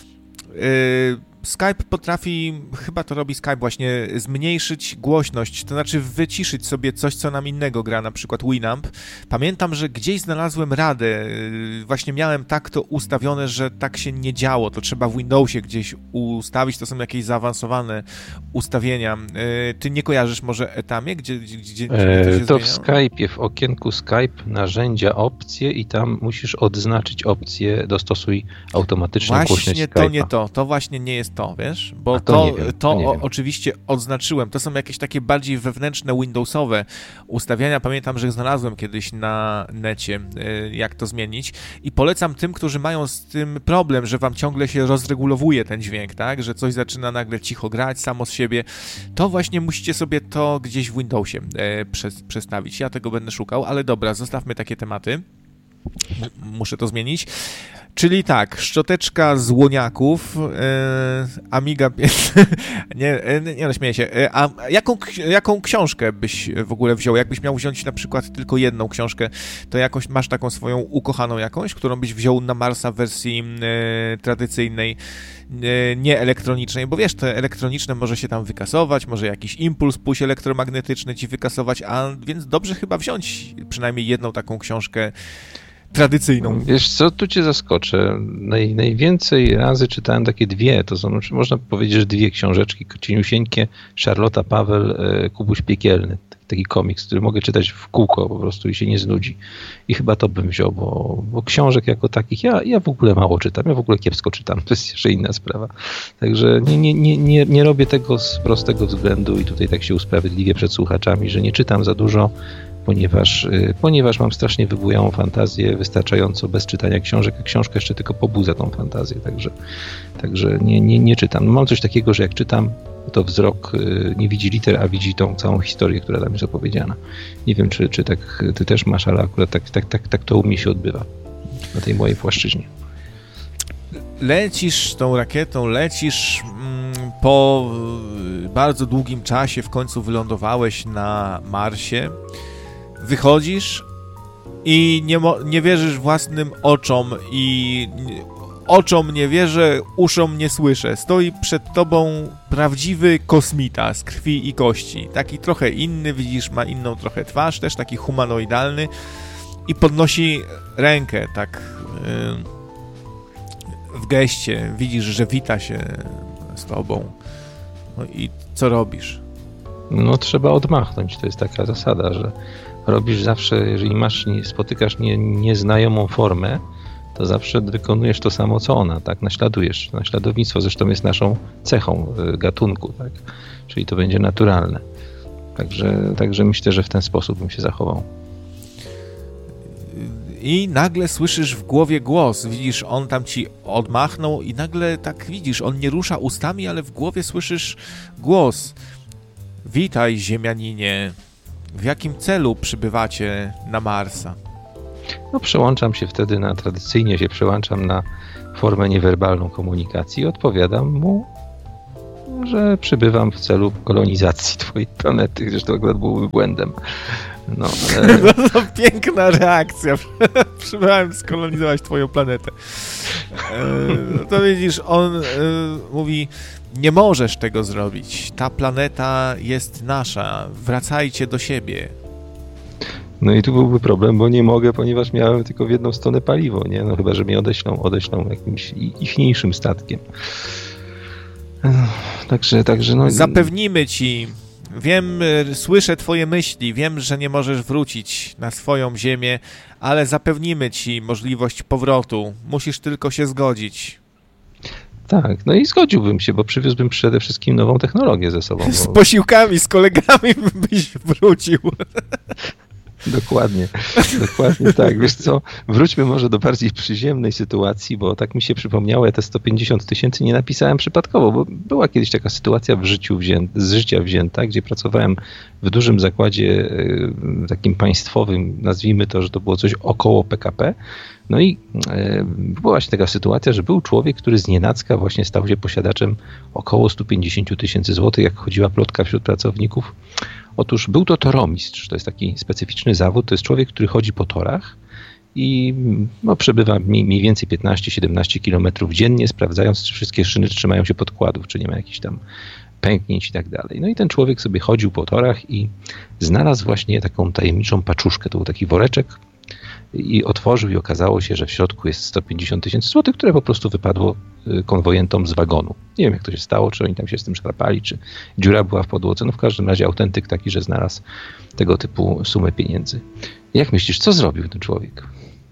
Skype potrafi, chyba to robi Skype właśnie, zmniejszyć głośność, to znaczy wyciszyć sobie coś, co nam innego gra, na przykład Winamp. Pamiętam, że gdzieś znalazłem radę, właśnie miałem tak to ustawione, że tak się nie działo, to trzeba w Windowsie gdzieś ustawić, to są jakieś zaawansowane ustawienia. Ty nie kojarzysz może Etamie, gdzie to w Skype'ie, w okienku Skype, narzędzia, opcje i tam musisz odznaczyć opcję dostosuj automatyczną głośność Skype'a. To właśnie nie jest to, wiesz? Bo oczywiście odznaczyłem. To są jakieś takie bardziej wewnętrzne Windowsowe ustawienia. Pamiętam, że znalazłem kiedyś na necie, jak to zmienić i polecam tym, którzy mają z tym problem, że wam ciągle się rozregulowuje ten dźwięk, tak? Że coś zaczyna nagle cicho grać samo z siebie. To właśnie musicie sobie to gdzieś w Windowsie przestawić. Ja tego będę szukał, ale dobra, zostawmy takie tematy. Muszę to zmienić. Czyli tak, szczoteczka z łoniaków, Amiga... nie śmieję się. A jaką książkę byś w ogóle wziął? Jakbyś miał wziąć na przykład tylko jedną książkę, to jakoś masz taką swoją ukochaną jakąś, którą byś wziął na Marsa w wersji tradycyjnej, nie elektronicznej, bo wiesz, te elektroniczne może się tam wykasować, może jakiś impuls pójść elektromagnetyczny ci wykasować, a więc dobrze chyba wziąć przynajmniej jedną taką książkę tradycyjną. Wiesz co, tu cię zaskoczę. Najwięcej razy czytałem takie dwie, to znaczy można powiedzieć, że dwie książeczki cieniusieńkie, Charlotta Paweł, Kubuś Piekielny. Taki komiks, który mogę czytać w kółko po prostu i się nie znudzi. I chyba to bym wziął, bo książek jako takich ja w ogóle mało czytam, ja w ogóle kiepsko czytam, to jest jeszcze inna sprawa. Także nie robię tego z prostego względu i tutaj tak się usprawiedliwię przed słuchaczami, że nie czytam za dużo, ponieważ mam strasznie wybujałą fantazję, wystarczająco bez czytania książek, a książka jeszcze tylko pobudza tą fantazję, także nie czytam. Mam coś takiego, że jak czytam, to wzrok nie widzi liter, a widzi tą całą historię, która tam jest opowiedziana. Nie wiem, czy tak ty też masz, ale akurat tak to u mnie się odbywa na tej mojej płaszczyźnie. Lecisz tą rakietą, po bardzo długim czasie w końcu wylądowałeś na Marsie, wychodzisz i nie wierzysz własnym oczom i oczom nie wierzę, uszom nie słyszę. Stoi przed tobą prawdziwy kosmita z krwi i kości. Taki trochę inny, widzisz, ma inną trochę twarz, też taki humanoidalny. i podnosi rękę tak w geście. Widzisz, że wita się z tobą. No i co robisz? No trzeba odmachnąć. To jest taka zasada, że robisz zawsze, jeżeli spotykasz nieznajomą formę, to zawsze wykonujesz to samo, co ona, tak? Naśladujesz. Naśladownictwo zresztą jest naszą cechą gatunku, tak? Czyli to będzie naturalne. Także myślę, że w ten sposób bym się zachował. I nagle słyszysz w głowie głos. Widzisz, on tam ci odmachnął i nagle tak widzisz, on nie rusza ustami, ale w głowie słyszysz głos. Witaj, ziemianinie. W jakim celu przybywacie na Marsa? No tradycyjnie się przełączam na formę niewerbalną komunikacji i odpowiadam mu, że przybywam w celu kolonizacji twojej planety, zresztą akurat byłby błędem. No, to piękna reakcja. Przybywałem skolonizować twoją planetę. To widzisz, on mówi, nie możesz tego zrobić. Ta planeta jest nasza. Wracajcie do siebie. No i tu byłby problem, bo nie mogę, ponieważ miałem tylko w jedną stronę paliwo, nie? No chyba, że mnie odeślą jakimś ichniejszym statkiem. Także no... Zapewnimy ci. Wiem, słyszę twoje myśli, wiem, że nie możesz wrócić na swoją ziemię, ale zapewnimy ci możliwość powrotu. Musisz tylko się zgodzić. Tak, no i zgodziłbym się, bo przywiózłbym przede wszystkim nową technologię ze sobą. Z posiłkami, z kolegami byś wrócił. Dokładnie tak. Wiesz co, wróćmy może do bardziej przyziemnej sytuacji, bo tak mi się przypomniało, ja te 150 000 nie napisałem przypadkowo, bo była kiedyś taka sytuacja z życia wzięta, gdzie pracowałem w dużym zakładzie takim państwowym, nazwijmy to, że to było coś około PKP. No i była właśnie taka sytuacja, że był człowiek, który znienacka właśnie stał się posiadaczem około 150 000 złotych, jak chodziła plotka wśród pracowników. Otóż był to toromistrz, to jest taki specyficzny zawód, to jest człowiek, który chodzi po torach i przebywa mniej więcej 15-17 kilometrów dziennie, sprawdzając, czy wszystkie szyny trzymają się podkładów, czy nie ma jakichś tam pęknięć i tak dalej. No i ten człowiek sobie chodził po torach i znalazł właśnie taką tajemniczą paczuszkę, to był taki woreczek, i otworzył i okazało się, że w środku jest 150 000 złotych, które po prostu wypadło konwojentom z wagonu. Nie wiem, jak to się stało, czy oni tam się z tym szarpali, czy dziura była w podłodze. No w każdym razie autentyk taki, że znalazł tego typu sumę pieniędzy. Jak myślisz, co zrobił ten człowiek?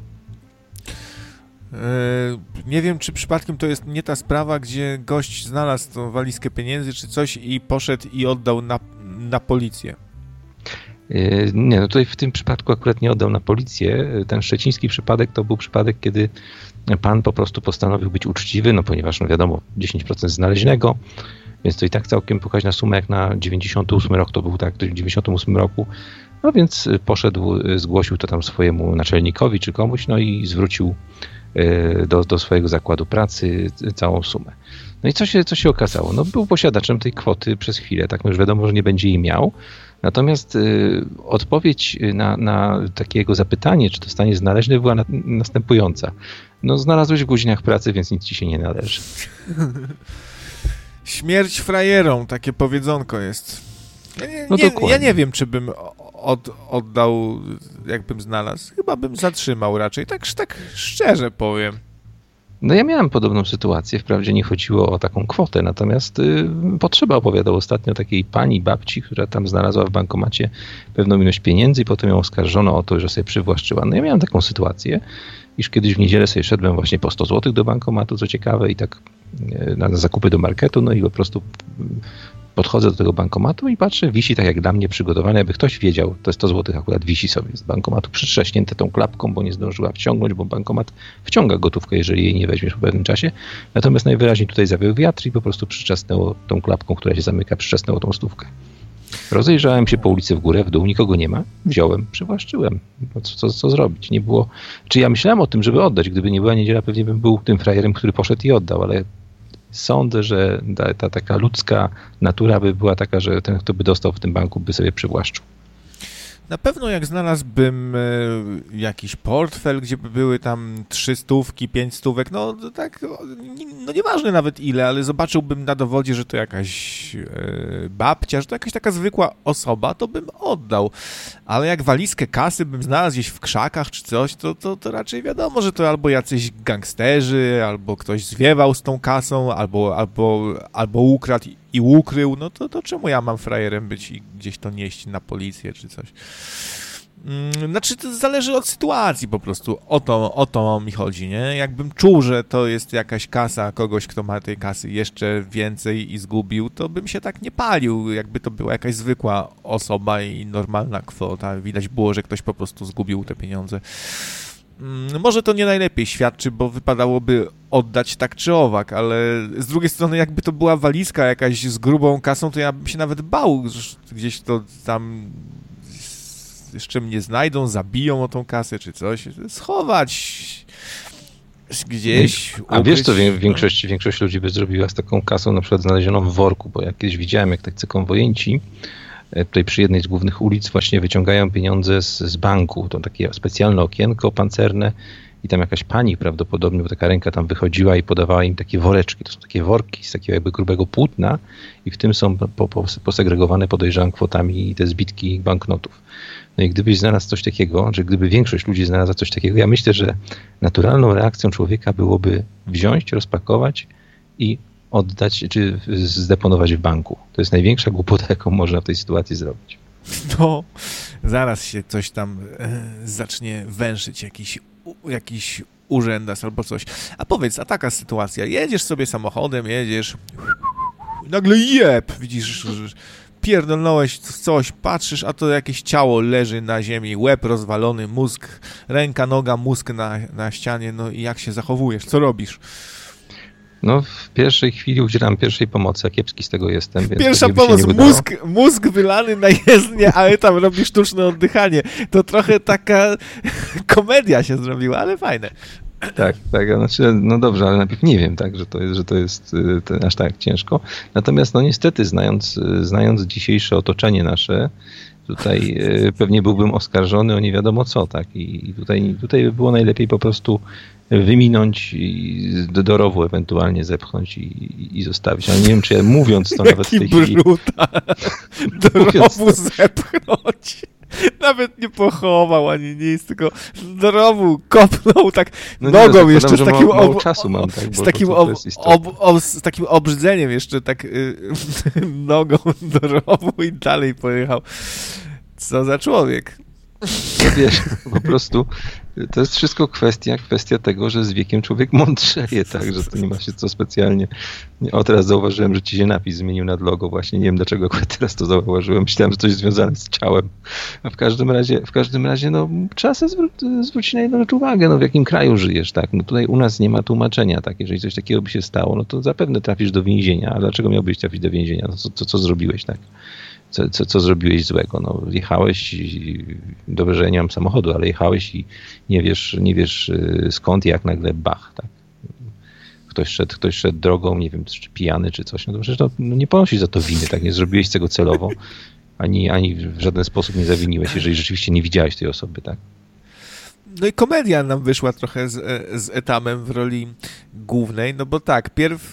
Nie wiem, czy przypadkiem to jest nie ta sprawa, gdzie gość znalazł tą walizkę pieniędzy, czy coś i poszedł i oddał na policję. Nie, no tutaj w tym przypadku akurat nie oddał na policję. Ten szczeciński przypadek to był przypadek, kiedy pan po prostu postanowił być uczciwy, no ponieważ, no wiadomo, 10% znaleźnego, więc to i tak całkiem pokaźna suma, jak na 98 rok to był, tak, w 98 roku. No więc poszedł, zgłosił to tam swojemu naczelnikowi czy komuś, no i zwrócił do swojego zakładu pracy całą sumę. No i co się okazało? No był posiadaczem tej kwoty przez chwilę, tak, no już wiadomo, że nie będzie jej miał. Natomiast odpowiedź na takiego zapytanie, czy to stanie znaleźne, była następująca. No znalazłeś w godzinach pracy, więc nic ci się nie należy. Śmierć frajerom, takie powiedzonko jest. Ja nie wiem, czy bym oddał, jakbym znalazł. Chyba bym zatrzymał raczej, tak szczerze powiem. No ja miałem podobną sytuację, wprawdzie nie chodziło o taką kwotę, natomiast Potrzeba opowiadał ostatnio o takiej pani babci, która tam znalazła w bankomacie pewną ilość pieniędzy i potem ją oskarżono o to, że sobie przywłaszczyła. No ja miałem taką sytuację, iż kiedyś w niedzielę sobie szedłem właśnie po 100 zł do bankomatu, co ciekawe, i tak na zakupy do marketu, no i po prostu podchodzę do tego bankomatu i patrzę, wisi tak jak dla mnie przygotowane, jakby ktoś wiedział, to 100 zł akurat wisi sobie z bankomatu, przytrzaśnięte tą klapką, bo nie zdążyła wciągnąć, bo bankomat wciąga gotówkę, jeżeli jej nie weźmiesz po pewnym czasie. Natomiast najwyraźniej tutaj zawiał wiatr i po prostu przytrzasnęło tą klapką, która się zamyka, przytrzasnęło tą stówkę. Rozejrzałem się po ulicy w górę, w dół, nikogo nie ma, wziąłem, przywłaszczyłem. Co zrobić? Nie było... Czy ja myślałem o tym, żeby oddać? Gdyby nie była niedziela, pewnie bym był tym frajerem, który poszedł i oddał, ale sądzę, że ta taka ludzka natura by była taka, że ten, kto by dostał w tym banku, by sobie przywłaszczył. Na pewno jak znalazłbym jakiś portfel, gdzie by były tam 300, 500, no tak, no nieważne nawet ile, ale zobaczyłbym na dowodzie, że to jakaś babcia, że to jakaś taka zwykła osoba, to bym oddał. Ale jak walizkę kasy bym znalazł gdzieś w krzakach czy coś, to raczej wiadomo, że to albo jacyś gangsterzy, albo ktoś zwiewał z tą kasą, albo ukradł i ukrył, no to czemu ja mam frajerem być i gdzieś to nieść na policję czy coś? Znaczy, to zależy od sytuacji po prostu. O to mi chodzi, nie? Jakbym czuł, że to jest jakaś kasa kogoś, kto ma tej kasy jeszcze więcej i zgubił, to bym się tak nie palił. Jakby to była jakaś zwykła osoba i normalna kwota. Widać było, że ktoś po prostu zgubił te pieniądze. Może to nie najlepiej świadczy, bo wypadałoby oddać tak czy owak, ale z drugiej strony jakby to była walizka jakaś z grubą kasą, to ja bym się nawet bał, że gdzieś to tam jeszcze mnie znajdą, zabiją o tą kasę czy coś, schować gdzieś. A wiesz co większość ludzi by zrobiła z taką kasą, na przykład znalezioną w worku, bo ja kiedyś widziałem, jak tacy konwojenci tutaj przy jednej z głównych ulic właśnie wyciągają pieniądze z banku. To takie specjalne okienko pancerne i tam jakaś pani prawdopodobnie, bo taka ręka tam wychodziła i podawała im takie woreczki. To są takie worki z takiego jakby grubego płótna i w tym są posegregowane, podejrzewam, kwotami te zbitki banknotów. No i gdybyś znalazł coś takiego, że gdyby większość ludzi znalazła coś takiego, ja myślę, że naturalną reakcją człowieka byłoby wziąć, rozpakować i oddać, czy zdeponować w banku. To jest największa głupota, jaką można w tej sytuacji zrobić. No, zaraz się coś tam zacznie węszyć, jakiś urzędas albo coś. A powiedz, a taka sytuacja, jedziesz sobie samochodem, nagle widzisz, pierdolnąłeś coś, patrzysz, a to jakieś ciało leży na ziemi, łeb rozwalony, mózg, ręka, noga, mózg na ścianie, no i jak się zachowujesz, co robisz? No w pierwszej chwili udzielam pierwszej pomocy, a kiepski z tego jestem. Więc pierwsza pomoc, mózg wylany na jezdnię, ale tam robi sztuczne oddychanie. To trochę taka komedia się zrobiła, ale fajne. Tak, znaczy, no dobrze, ale najpierw nie wiem, tak, że to jest aż tak ciężko. Natomiast no niestety, znając dzisiejsze otoczenie nasze, tutaj pewnie byłbym oskarżony o nie wiadomo co, tak, i tutaj by było najlepiej po prostu wyminąć i do rowu ewentualnie zepchnąć i zostawić. Ale nie wiem, czy ja mówiąc to nawet w tej chwili... Do rowu zepchnąć. Nawet nie pochował ani nic, tylko do rowu kopnął tak nogą jeszcze z takim czasu mam, tak, z takim obrzydzeniem jeszcze tak nogą do rowu i dalej pojechał. Co za człowiek. No wiesz, po prostu to jest wszystko kwestia tego, że z wiekiem człowiek mądrzeje, tak, że to nie ma się co specjalnie... O, teraz zauważyłem, że ci się napis zmienił nad logo właśnie, nie wiem dlaczego akurat teraz to zauważyłem, myślałem, że coś związane z ciałem, a w każdym razie no trzeba sobie zwrócić na jedną rzecz uwagę, no w jakim kraju żyjesz, tak, no tutaj u nas nie ma tłumaczenia, tak, jeżeli coś takiego by się stało, no to zapewne trafisz do więzienia, a dlaczego miałbyś trafić do więzienia, no co zrobiłeś, tak? Co zrobiłeś złego? No, jechałeś, dobrze, że ja nie mam samochodu, ale jechałeś i nie wiesz skąd, jak nagle bach, tak? Ktoś szedł drogą, nie wiem, czy pijany, czy coś, no to przecież no nie ponosisz za to winy, tak? Nie zrobiłeś tego celowo, ani w żaden sposób nie zawiniłeś, jeżeli rzeczywiście nie widziałeś tej osoby, tak? No i komedia nam wyszła trochę z Etamem w roli głównej, no bo tak, pierw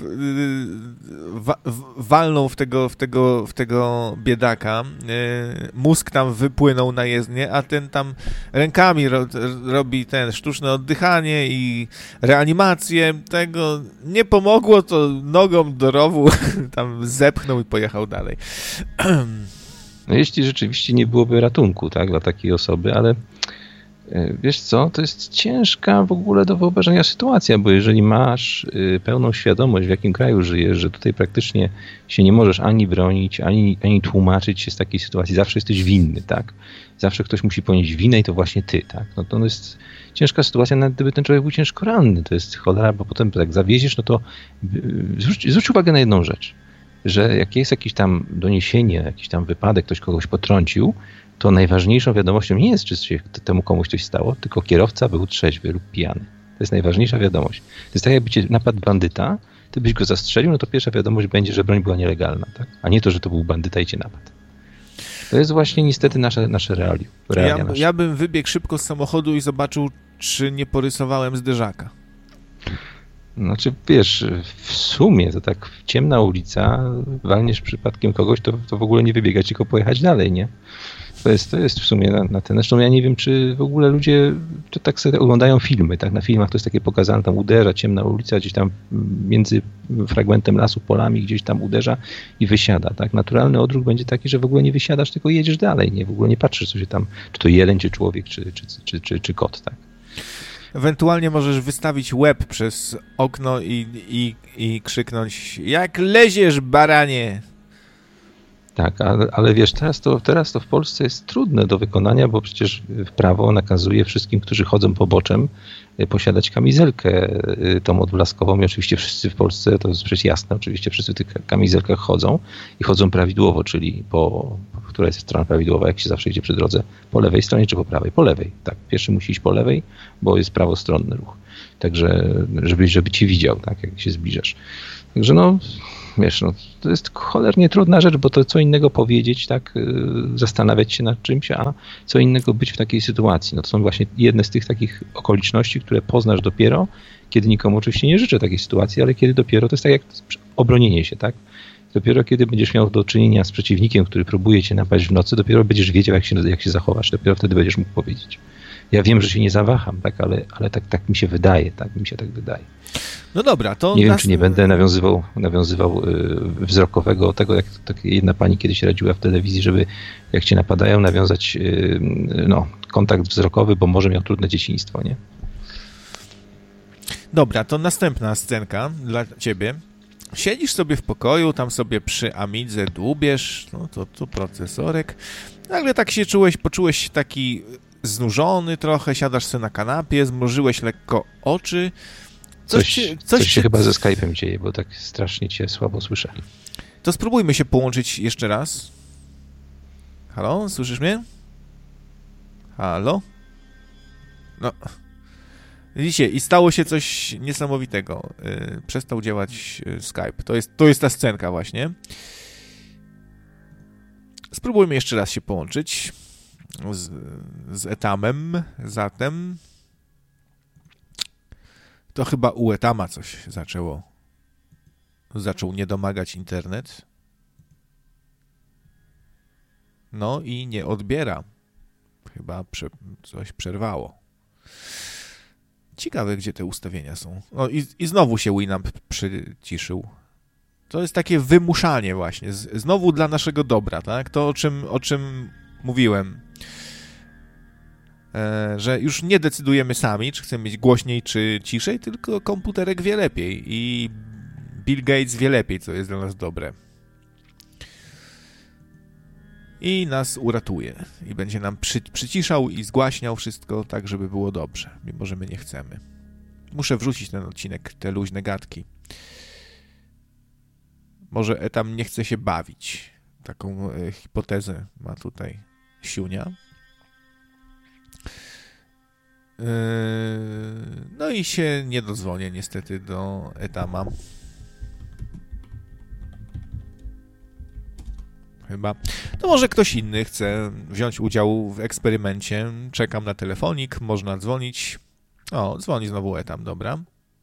walnął w tego biedaka, mózg tam wypłynął na jezdnię, a ten tam rękami robi ten sztuczne oddychanie i reanimację, tego nie pomogło, to nogą do rowu tam zepchnął i pojechał dalej. No jeśli rzeczywiście nie byłoby ratunku, tak, dla takiej osoby, ale wiesz co, to jest ciężka w ogóle do wyobrażenia sytuacja, bo jeżeli masz pełną świadomość, w jakim kraju żyjesz, że tutaj praktycznie się nie możesz ani bronić, ani tłumaczyć się z takiej sytuacji, zawsze jesteś winny, tak? Zawsze ktoś musi ponieść winę i to właśnie ty, tak? No to jest ciężka sytuacja, nawet gdyby ten człowiek był ciężko ranny, to jest cholera, bo potem jak zawieziesz, no to zwróć uwagę na jedną rzecz, że jak jest jakieś tam doniesienie, jakiś tam wypadek, ktoś kogoś potrącił, to najważniejszą wiadomością nie jest, czy się temu komuś coś stało, tylko kierowca był trzeźwy lub pijany. To jest najważniejsza wiadomość. To jest tak, jakby cię napadł bandyta, ty byś go zastrzelił, no to pierwsza wiadomość będzie, że broń była nielegalna, tak? A nie to, że to był bandyta i cię napadł. To jest właśnie niestety nasze realia. Ja bym wybiegł szybko z samochodu i zobaczył, czy nie porysowałem zderzaka. Znaczy, wiesz, w sumie to tak ciemna ulica, walniesz przypadkiem kogoś, to w ogóle nie wybiegać, tylko pojechać dalej, nie? To jest w sumie na ten. Zresztą ja nie wiem, czy w ogóle ludzie to tak sobie oglądają filmy, tak? Na filmach to jest takie pokazane, tam uderza, ciemna ulica, gdzieś tam między fragmentem lasu, polami, gdzieś tam uderza i wysiada, tak? Naturalny odruch będzie taki, że w ogóle nie wysiadasz, tylko jedziesz dalej, nie? W ogóle nie patrzysz, co się tam, czy to jeleń, czy człowiek, czy kot, tak? Ewentualnie możesz wystawić łeb przez okno i krzyknąć: jak leziesz, baranie! Tak, ale wiesz, teraz to w Polsce jest trudne do wykonania, bo przecież prawo nakazuje wszystkim, którzy chodzą poboczem, posiadać kamizelkę tą odblaskową i oczywiście wszyscy w Polsce, to jest przecież jasne, oczywiście wszyscy w tych kamizelkach chodzą i chodzą prawidłowo, czyli która jest strona prawidłowa, jak się zawsze idzie przy drodze, po lewej stronie czy po prawej? Po lewej, tak, pierwszy musi iść po lewej, bo jest prawostronny ruch, także żeby cię widział, tak, jak się zbliżasz. Także no, wiesz, no, to jest cholernie trudna rzecz, bo to co innego powiedzieć, tak, zastanawiać się nad czymś, a co innego być w takiej sytuacji. No to są właśnie jedne z tych takich okoliczności, które poznasz dopiero, kiedy nikomu oczywiście nie życzę takiej sytuacji, ale kiedy dopiero, to jest tak jak obronienie się, tak? Dopiero kiedy będziesz miał do czynienia z przeciwnikiem, który próbuje cię napaść w nocy, dopiero będziesz wiedział, jak się zachowasz, dopiero wtedy będziesz mógł powiedzieć. Ja wiem, że się nie zawaham, tak, ale tak mi się wydaje, tak mi się tak wydaje. No dobra, to... Nie wiem, czy nie będę nawiązywał wzrokowego tego, jak jedna pani kiedyś radziła w telewizji, żeby jak cię napadają, nawiązać kontakt wzrokowy, bo może miał trudne dzieciństwo, nie? Dobra, to następna scenka dla ciebie. Siedzisz sobie w pokoju, tam sobie przy Amidze dłubiesz, no to tu procesorek. Nagle tak się poczułeś się taki znużony trochę, siadasz sobie na kanapie, zmrużyłeś lekko oczy. Coś się chyba ze Skype'em dzieje, bo tak strasznie cię słabo słyszę. To spróbujmy się połączyć jeszcze raz. Halo, słyszysz mnie? Halo? No. Widzicie, i stało się coś niesamowitego. Przestał działać Skype. To jest ta scenka właśnie. Spróbujmy jeszcze raz się połączyć z Etamem. Zatem to chyba u Etama coś zaczął niedomagać internet. No i nie odbiera. Chyba coś przerwało. Ciekawe, gdzie te ustawienia są. No i znowu się Winamp przyciszył. To jest takie wymuszanie właśnie. Znowu dla naszego dobra, tak? To, o czym mówiłem. Że już nie decydujemy sami, czy chcemy mieć głośniej, czy ciszej, tylko komputerek wie lepiej i Bill Gates wie lepiej, co jest dla nas dobre. I nas uratuje. I będzie nam przyciszał i zgłaśniał wszystko tak, żeby było dobrze, mimo że my nie chcemy. Muszę wrzucić ten odcinek, te luźne gadki. Może Etam nie chce się bawić. Taką hipotezę ma tutaj Siunia. No i się nie dodzwonię niestety do Etama. Chyba. To może ktoś inny chce wziąć udział w eksperymencie. Czekam na telefonik, można dzwonić. O, dzwoni znowu Etam, dobra.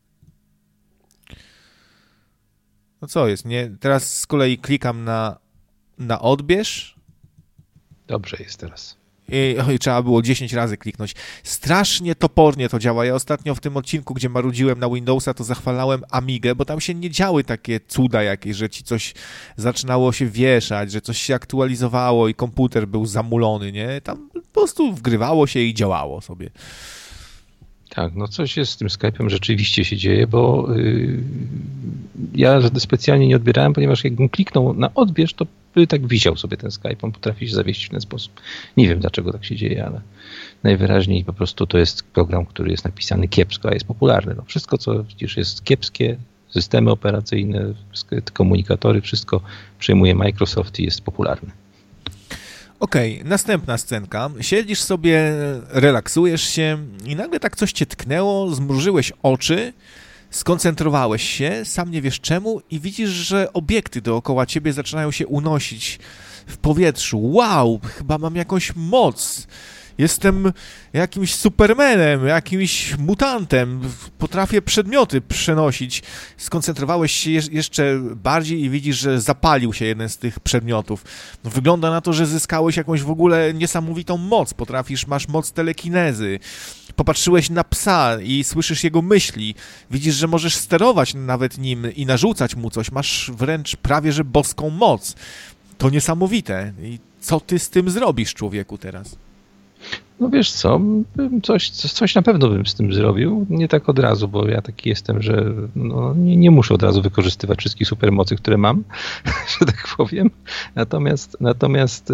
No co jest, nie? Teraz z kolei klikam na odbierz. Dobrze jest teraz. I trzeba było 10 razy kliknąć. Strasznie topornie to działa. Ja ostatnio w tym odcinku, gdzie marudziłem na Windowsa, to zachwalałem Amigę, bo tam się nie działy takie cuda jakieś, że ci coś zaczynało się wieszać, że coś się aktualizowało i komputer był zamulony, nie? Tam po prostu wgrywało się i działało sobie. Tak, no coś jest z tym Skype'em, rzeczywiście się dzieje, bo ja specjalnie nie odbierałem, ponieważ jakbym kliknął na odbierz, to by tak wisiał sobie ten Skype, on potrafi się zawiesić w ten sposób. Nie wiem, dlaczego tak się dzieje, ale najwyraźniej po prostu to jest program, który jest napisany kiepsko, a jest popularny. No wszystko, co przecież jest kiepskie, systemy operacyjne, komunikatory, wszystko przejmuje Microsoft i jest popularny. Okej, następna scenka. Siedzisz sobie, relaksujesz się i nagle tak coś cię tknęło, zmrużyłeś oczy, skoncentrowałeś się, sam nie wiesz czemu i widzisz, że obiekty dookoła ciebie zaczynają się unosić w powietrzu. Wow, chyba mam jakąś moc. Jestem jakimś supermanem, jakimś mutantem. Potrafię przedmioty przenosić. Skoncentrowałeś się jeszcze bardziej i widzisz, że zapalił się jeden z tych przedmiotów. Wygląda na to, że zyskałeś jakąś w ogóle niesamowitą moc. Masz moc telekinezy. Popatrzyłeś na psa i słyszysz jego myśli. Widzisz, że możesz sterować nawet nim i narzucać mu coś. Masz wręcz prawie że boską moc. To niesamowite. I co ty z tym zrobisz, człowieku, teraz? No wiesz co, coś na pewno bym z tym zrobił. Nie tak od razu, bo ja taki jestem, że nie muszę od razu wykorzystywać wszystkich supermocy, które mam, że tak powiem. Natomiast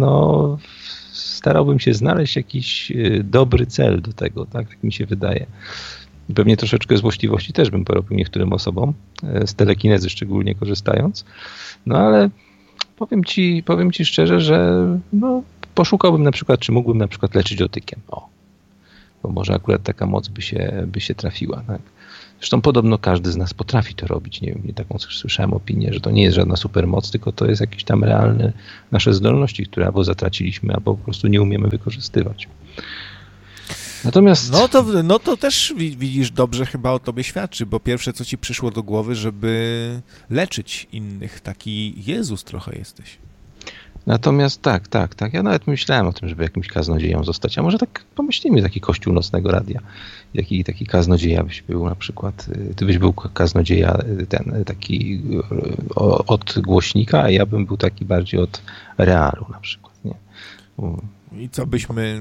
starałbym się znaleźć jakiś dobry cel do tego, tak mi się wydaje. Pewnie troszeczkę złośliwości też bym porobił niektórym osobom, z telekinezy szczególnie korzystając. No ale powiem ci szczerze, że poszukałbym na przykład, czy mógłbym na przykład leczyć dotykiem. Bo może akurat taka moc by się trafiła. Tak? Zresztą podobno każdy z nas potrafi to robić. Nie wiem, taką słyszałem opinię, że to nie jest żadna supermoc, tylko to jest jakieś tam realne nasze zdolności, które albo zatraciliśmy, albo po prostu nie umiemy wykorzystywać. Natomiast... No to też widzisz, dobrze chyba o tobie świadczy, bo pierwsze, co ci przyszło do głowy, żeby leczyć innych. Taki Jezus trochę jesteś. Natomiast tak. Ja nawet myślałem o tym, żeby jakimś kaznodzieją zostać. A może tak pomyślimy, taki kościół nocnego radia. Taki kaznodzieja byś był na przykład. Ty byś był kaznodzieja taki od głośnika, a ja bym był taki bardziej od realu na przykład. Nie? I co byśmy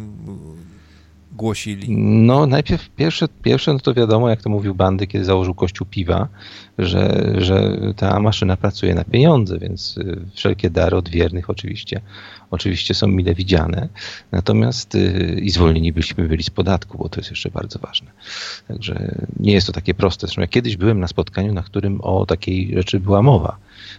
głosili? No najpierw pierwsze no to wiadomo, jak to mówił Bandy, kiedy założył kościół piwa, że ta maszyna pracuje na pieniądze, więc wszelkie dary od wiernych oczywiście są mile widziane. Natomiast i zwolnieni byli z podatku, bo to jest jeszcze bardzo ważne. Także nie jest to takie proste. Zresztą ja kiedyś byłem na spotkaniu, na którym o takiej rzeczy była mowa.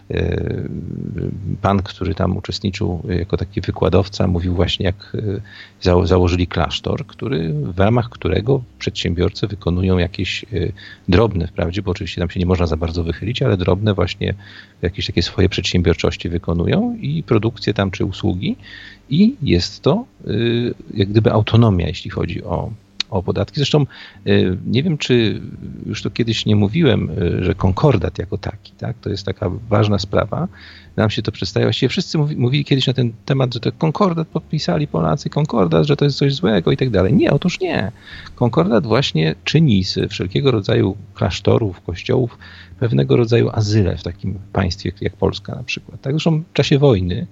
Pan, który tam uczestniczył jako taki wykładowca, mówił właśnie, jak założyli klasztor, w ramach którego przedsiębiorcy wykonują jakieś drobne, wprawdzie, bo oczywiście tam się nie można za bardzo wychylić, ale drobne właśnie jakieś takie swoje przedsiębiorczości wykonują i produkcje tam czy usługi i jest to jak gdyby autonomia, jeśli chodzi o podatki. Zresztą nie wiem, czy już to kiedyś nie mówiłem, że konkordat jako taki, tak, to jest taka ważna sprawa. Nam się to przedstawia. Właściwie wszyscy mówili kiedyś na ten temat, że to konkordat podpisali Polacy, konkordat, że to jest coś złego i tak dalej. Nie, otóż nie. Konkordat właśnie czyni z wszelkiego rodzaju klasztorów, kościołów pewnego rodzaju azyle w takim państwie jak Polska na przykład. Tak? Zresztą w czasie wojny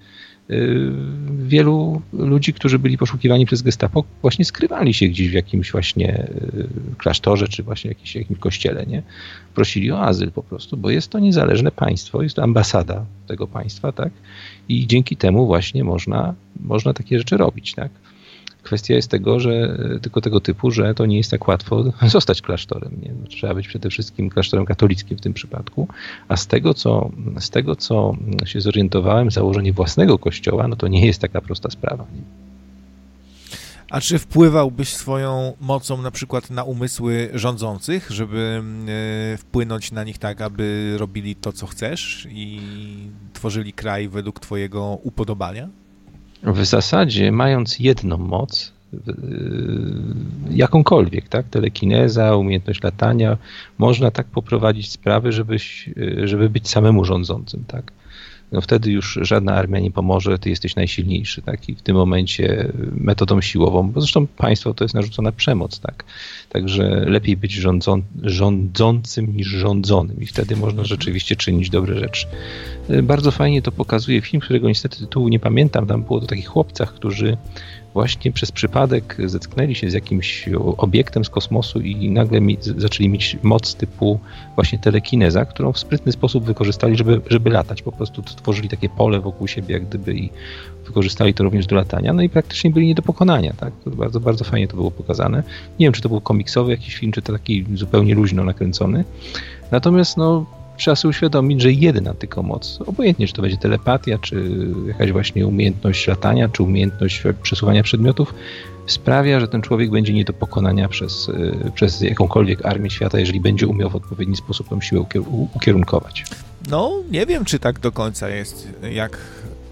wielu ludzi, którzy byli poszukiwani przez Gestapo, właśnie skrywali się gdzieś w jakimś właśnie klasztorze, czy właśnie jakimś kościele, nie? Prosili o azyl po prostu, bo jest to niezależne państwo, jest to ambasada tego państwa, tak? I dzięki temu właśnie można takie rzeczy robić, tak? Kwestia jest tylko tego typu, że to nie jest tak łatwo zostać klasztorem. Nie? No, trzeba być przede wszystkim klasztorem katolickim w tym przypadku. A z tego, co się zorientowałem, założenie własnego kościoła, no to nie jest taka prosta sprawa. Nie? A czy wpływałbyś swoją mocą na przykład na umysły rządzących, żeby wpłynąć na nich tak, aby robili to, co chcesz i tworzyli kraj według twojego upodobania? W zasadzie, mając jedną moc, jakąkolwiek, tak, telekineza, umiejętność latania, można tak poprowadzić sprawy, żeby być samemu rządzącym, tak. No wtedy już żadna armia nie pomoże, ty jesteś najsilniejszy, tak, i w tym momencie metodą siłową, bo zresztą państwo to jest narzucona przemoc, tak, także lepiej być rządzącym niż rządzonym i wtedy można rzeczywiście czynić dobre rzeczy. Bardzo fajnie to pokazuje film, którego niestety tytułu nie pamiętam, tam było o takich chłopcach, którzy właśnie przez przypadek zetknęli się z jakimś obiektem z kosmosu i nagle zaczęli mieć moc typu właśnie telekineza, którą w sprytny sposób wykorzystali, żeby latać. Po prostu tworzyli takie pole wokół siebie jak gdyby i wykorzystali to również do latania. No i praktycznie byli nie do pokonania. Tak? To bardzo, bardzo fajnie to było pokazane. Nie wiem, czy to był komiksowy jakiś film, czy to taki zupełnie luźno nakręcony. Natomiast trzeba sobie uświadomić, że jedna tylko moc, obojętnie czy to będzie telepatia, czy jakaś właśnie umiejętność latania, czy umiejętność przesuwania przedmiotów, sprawia, że ten człowiek będzie nie do pokonania przez jakąkolwiek armię świata, jeżeli będzie umiał w odpowiedni sposób tą siłę ukierunkować. No, nie wiem, czy tak do końca jest, jak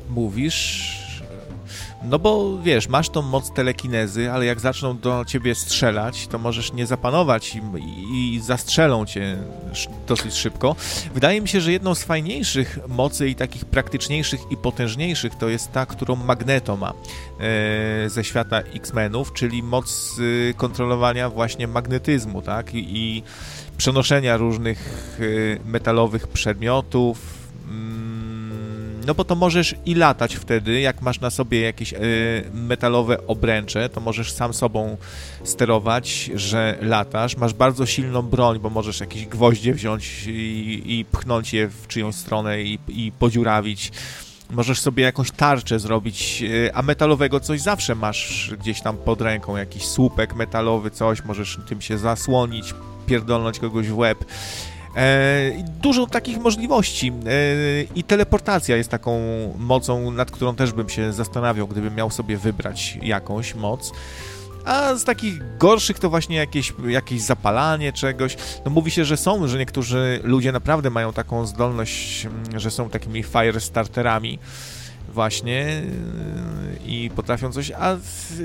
mówisz, no bo wiesz, masz tą moc telekinezy, ale jak zaczną do ciebie strzelać, to możesz nie zapanować i zastrzelą cię dosyć szybko. Wydaje mi się, że jedną z fajniejszych mocy i takich praktyczniejszych i potężniejszych to jest ta, którą Magneto ma ze świata X-Menów, czyli moc kontrolowania właśnie magnetyzmu, tak? I przenoszenia różnych metalowych przedmiotów. No bo to możesz i latać wtedy, jak masz na sobie jakieś metalowe obręcze, to możesz sam sobą sterować, że latasz. Masz bardzo silną broń, bo możesz jakieś gwoździe wziąć i pchnąć je w czyjąś stronę i podziurawić. Możesz sobie jakąś tarczę zrobić, a metalowego coś zawsze masz gdzieś tam pod ręką, jakiś słupek metalowy, coś, możesz tym się zasłonić, pierdolnąć kogoś w łeb. Dużo takich możliwości i teleportacja jest taką mocą, nad którą też bym się zastanawiał, gdybym miał sobie wybrać jakąś moc. A z takich gorszych to właśnie jakieś zapalanie czegoś. No mówi się, że niektórzy ludzie naprawdę mają taką zdolność, że są takimi fire starterami właśnie i potrafią coś, a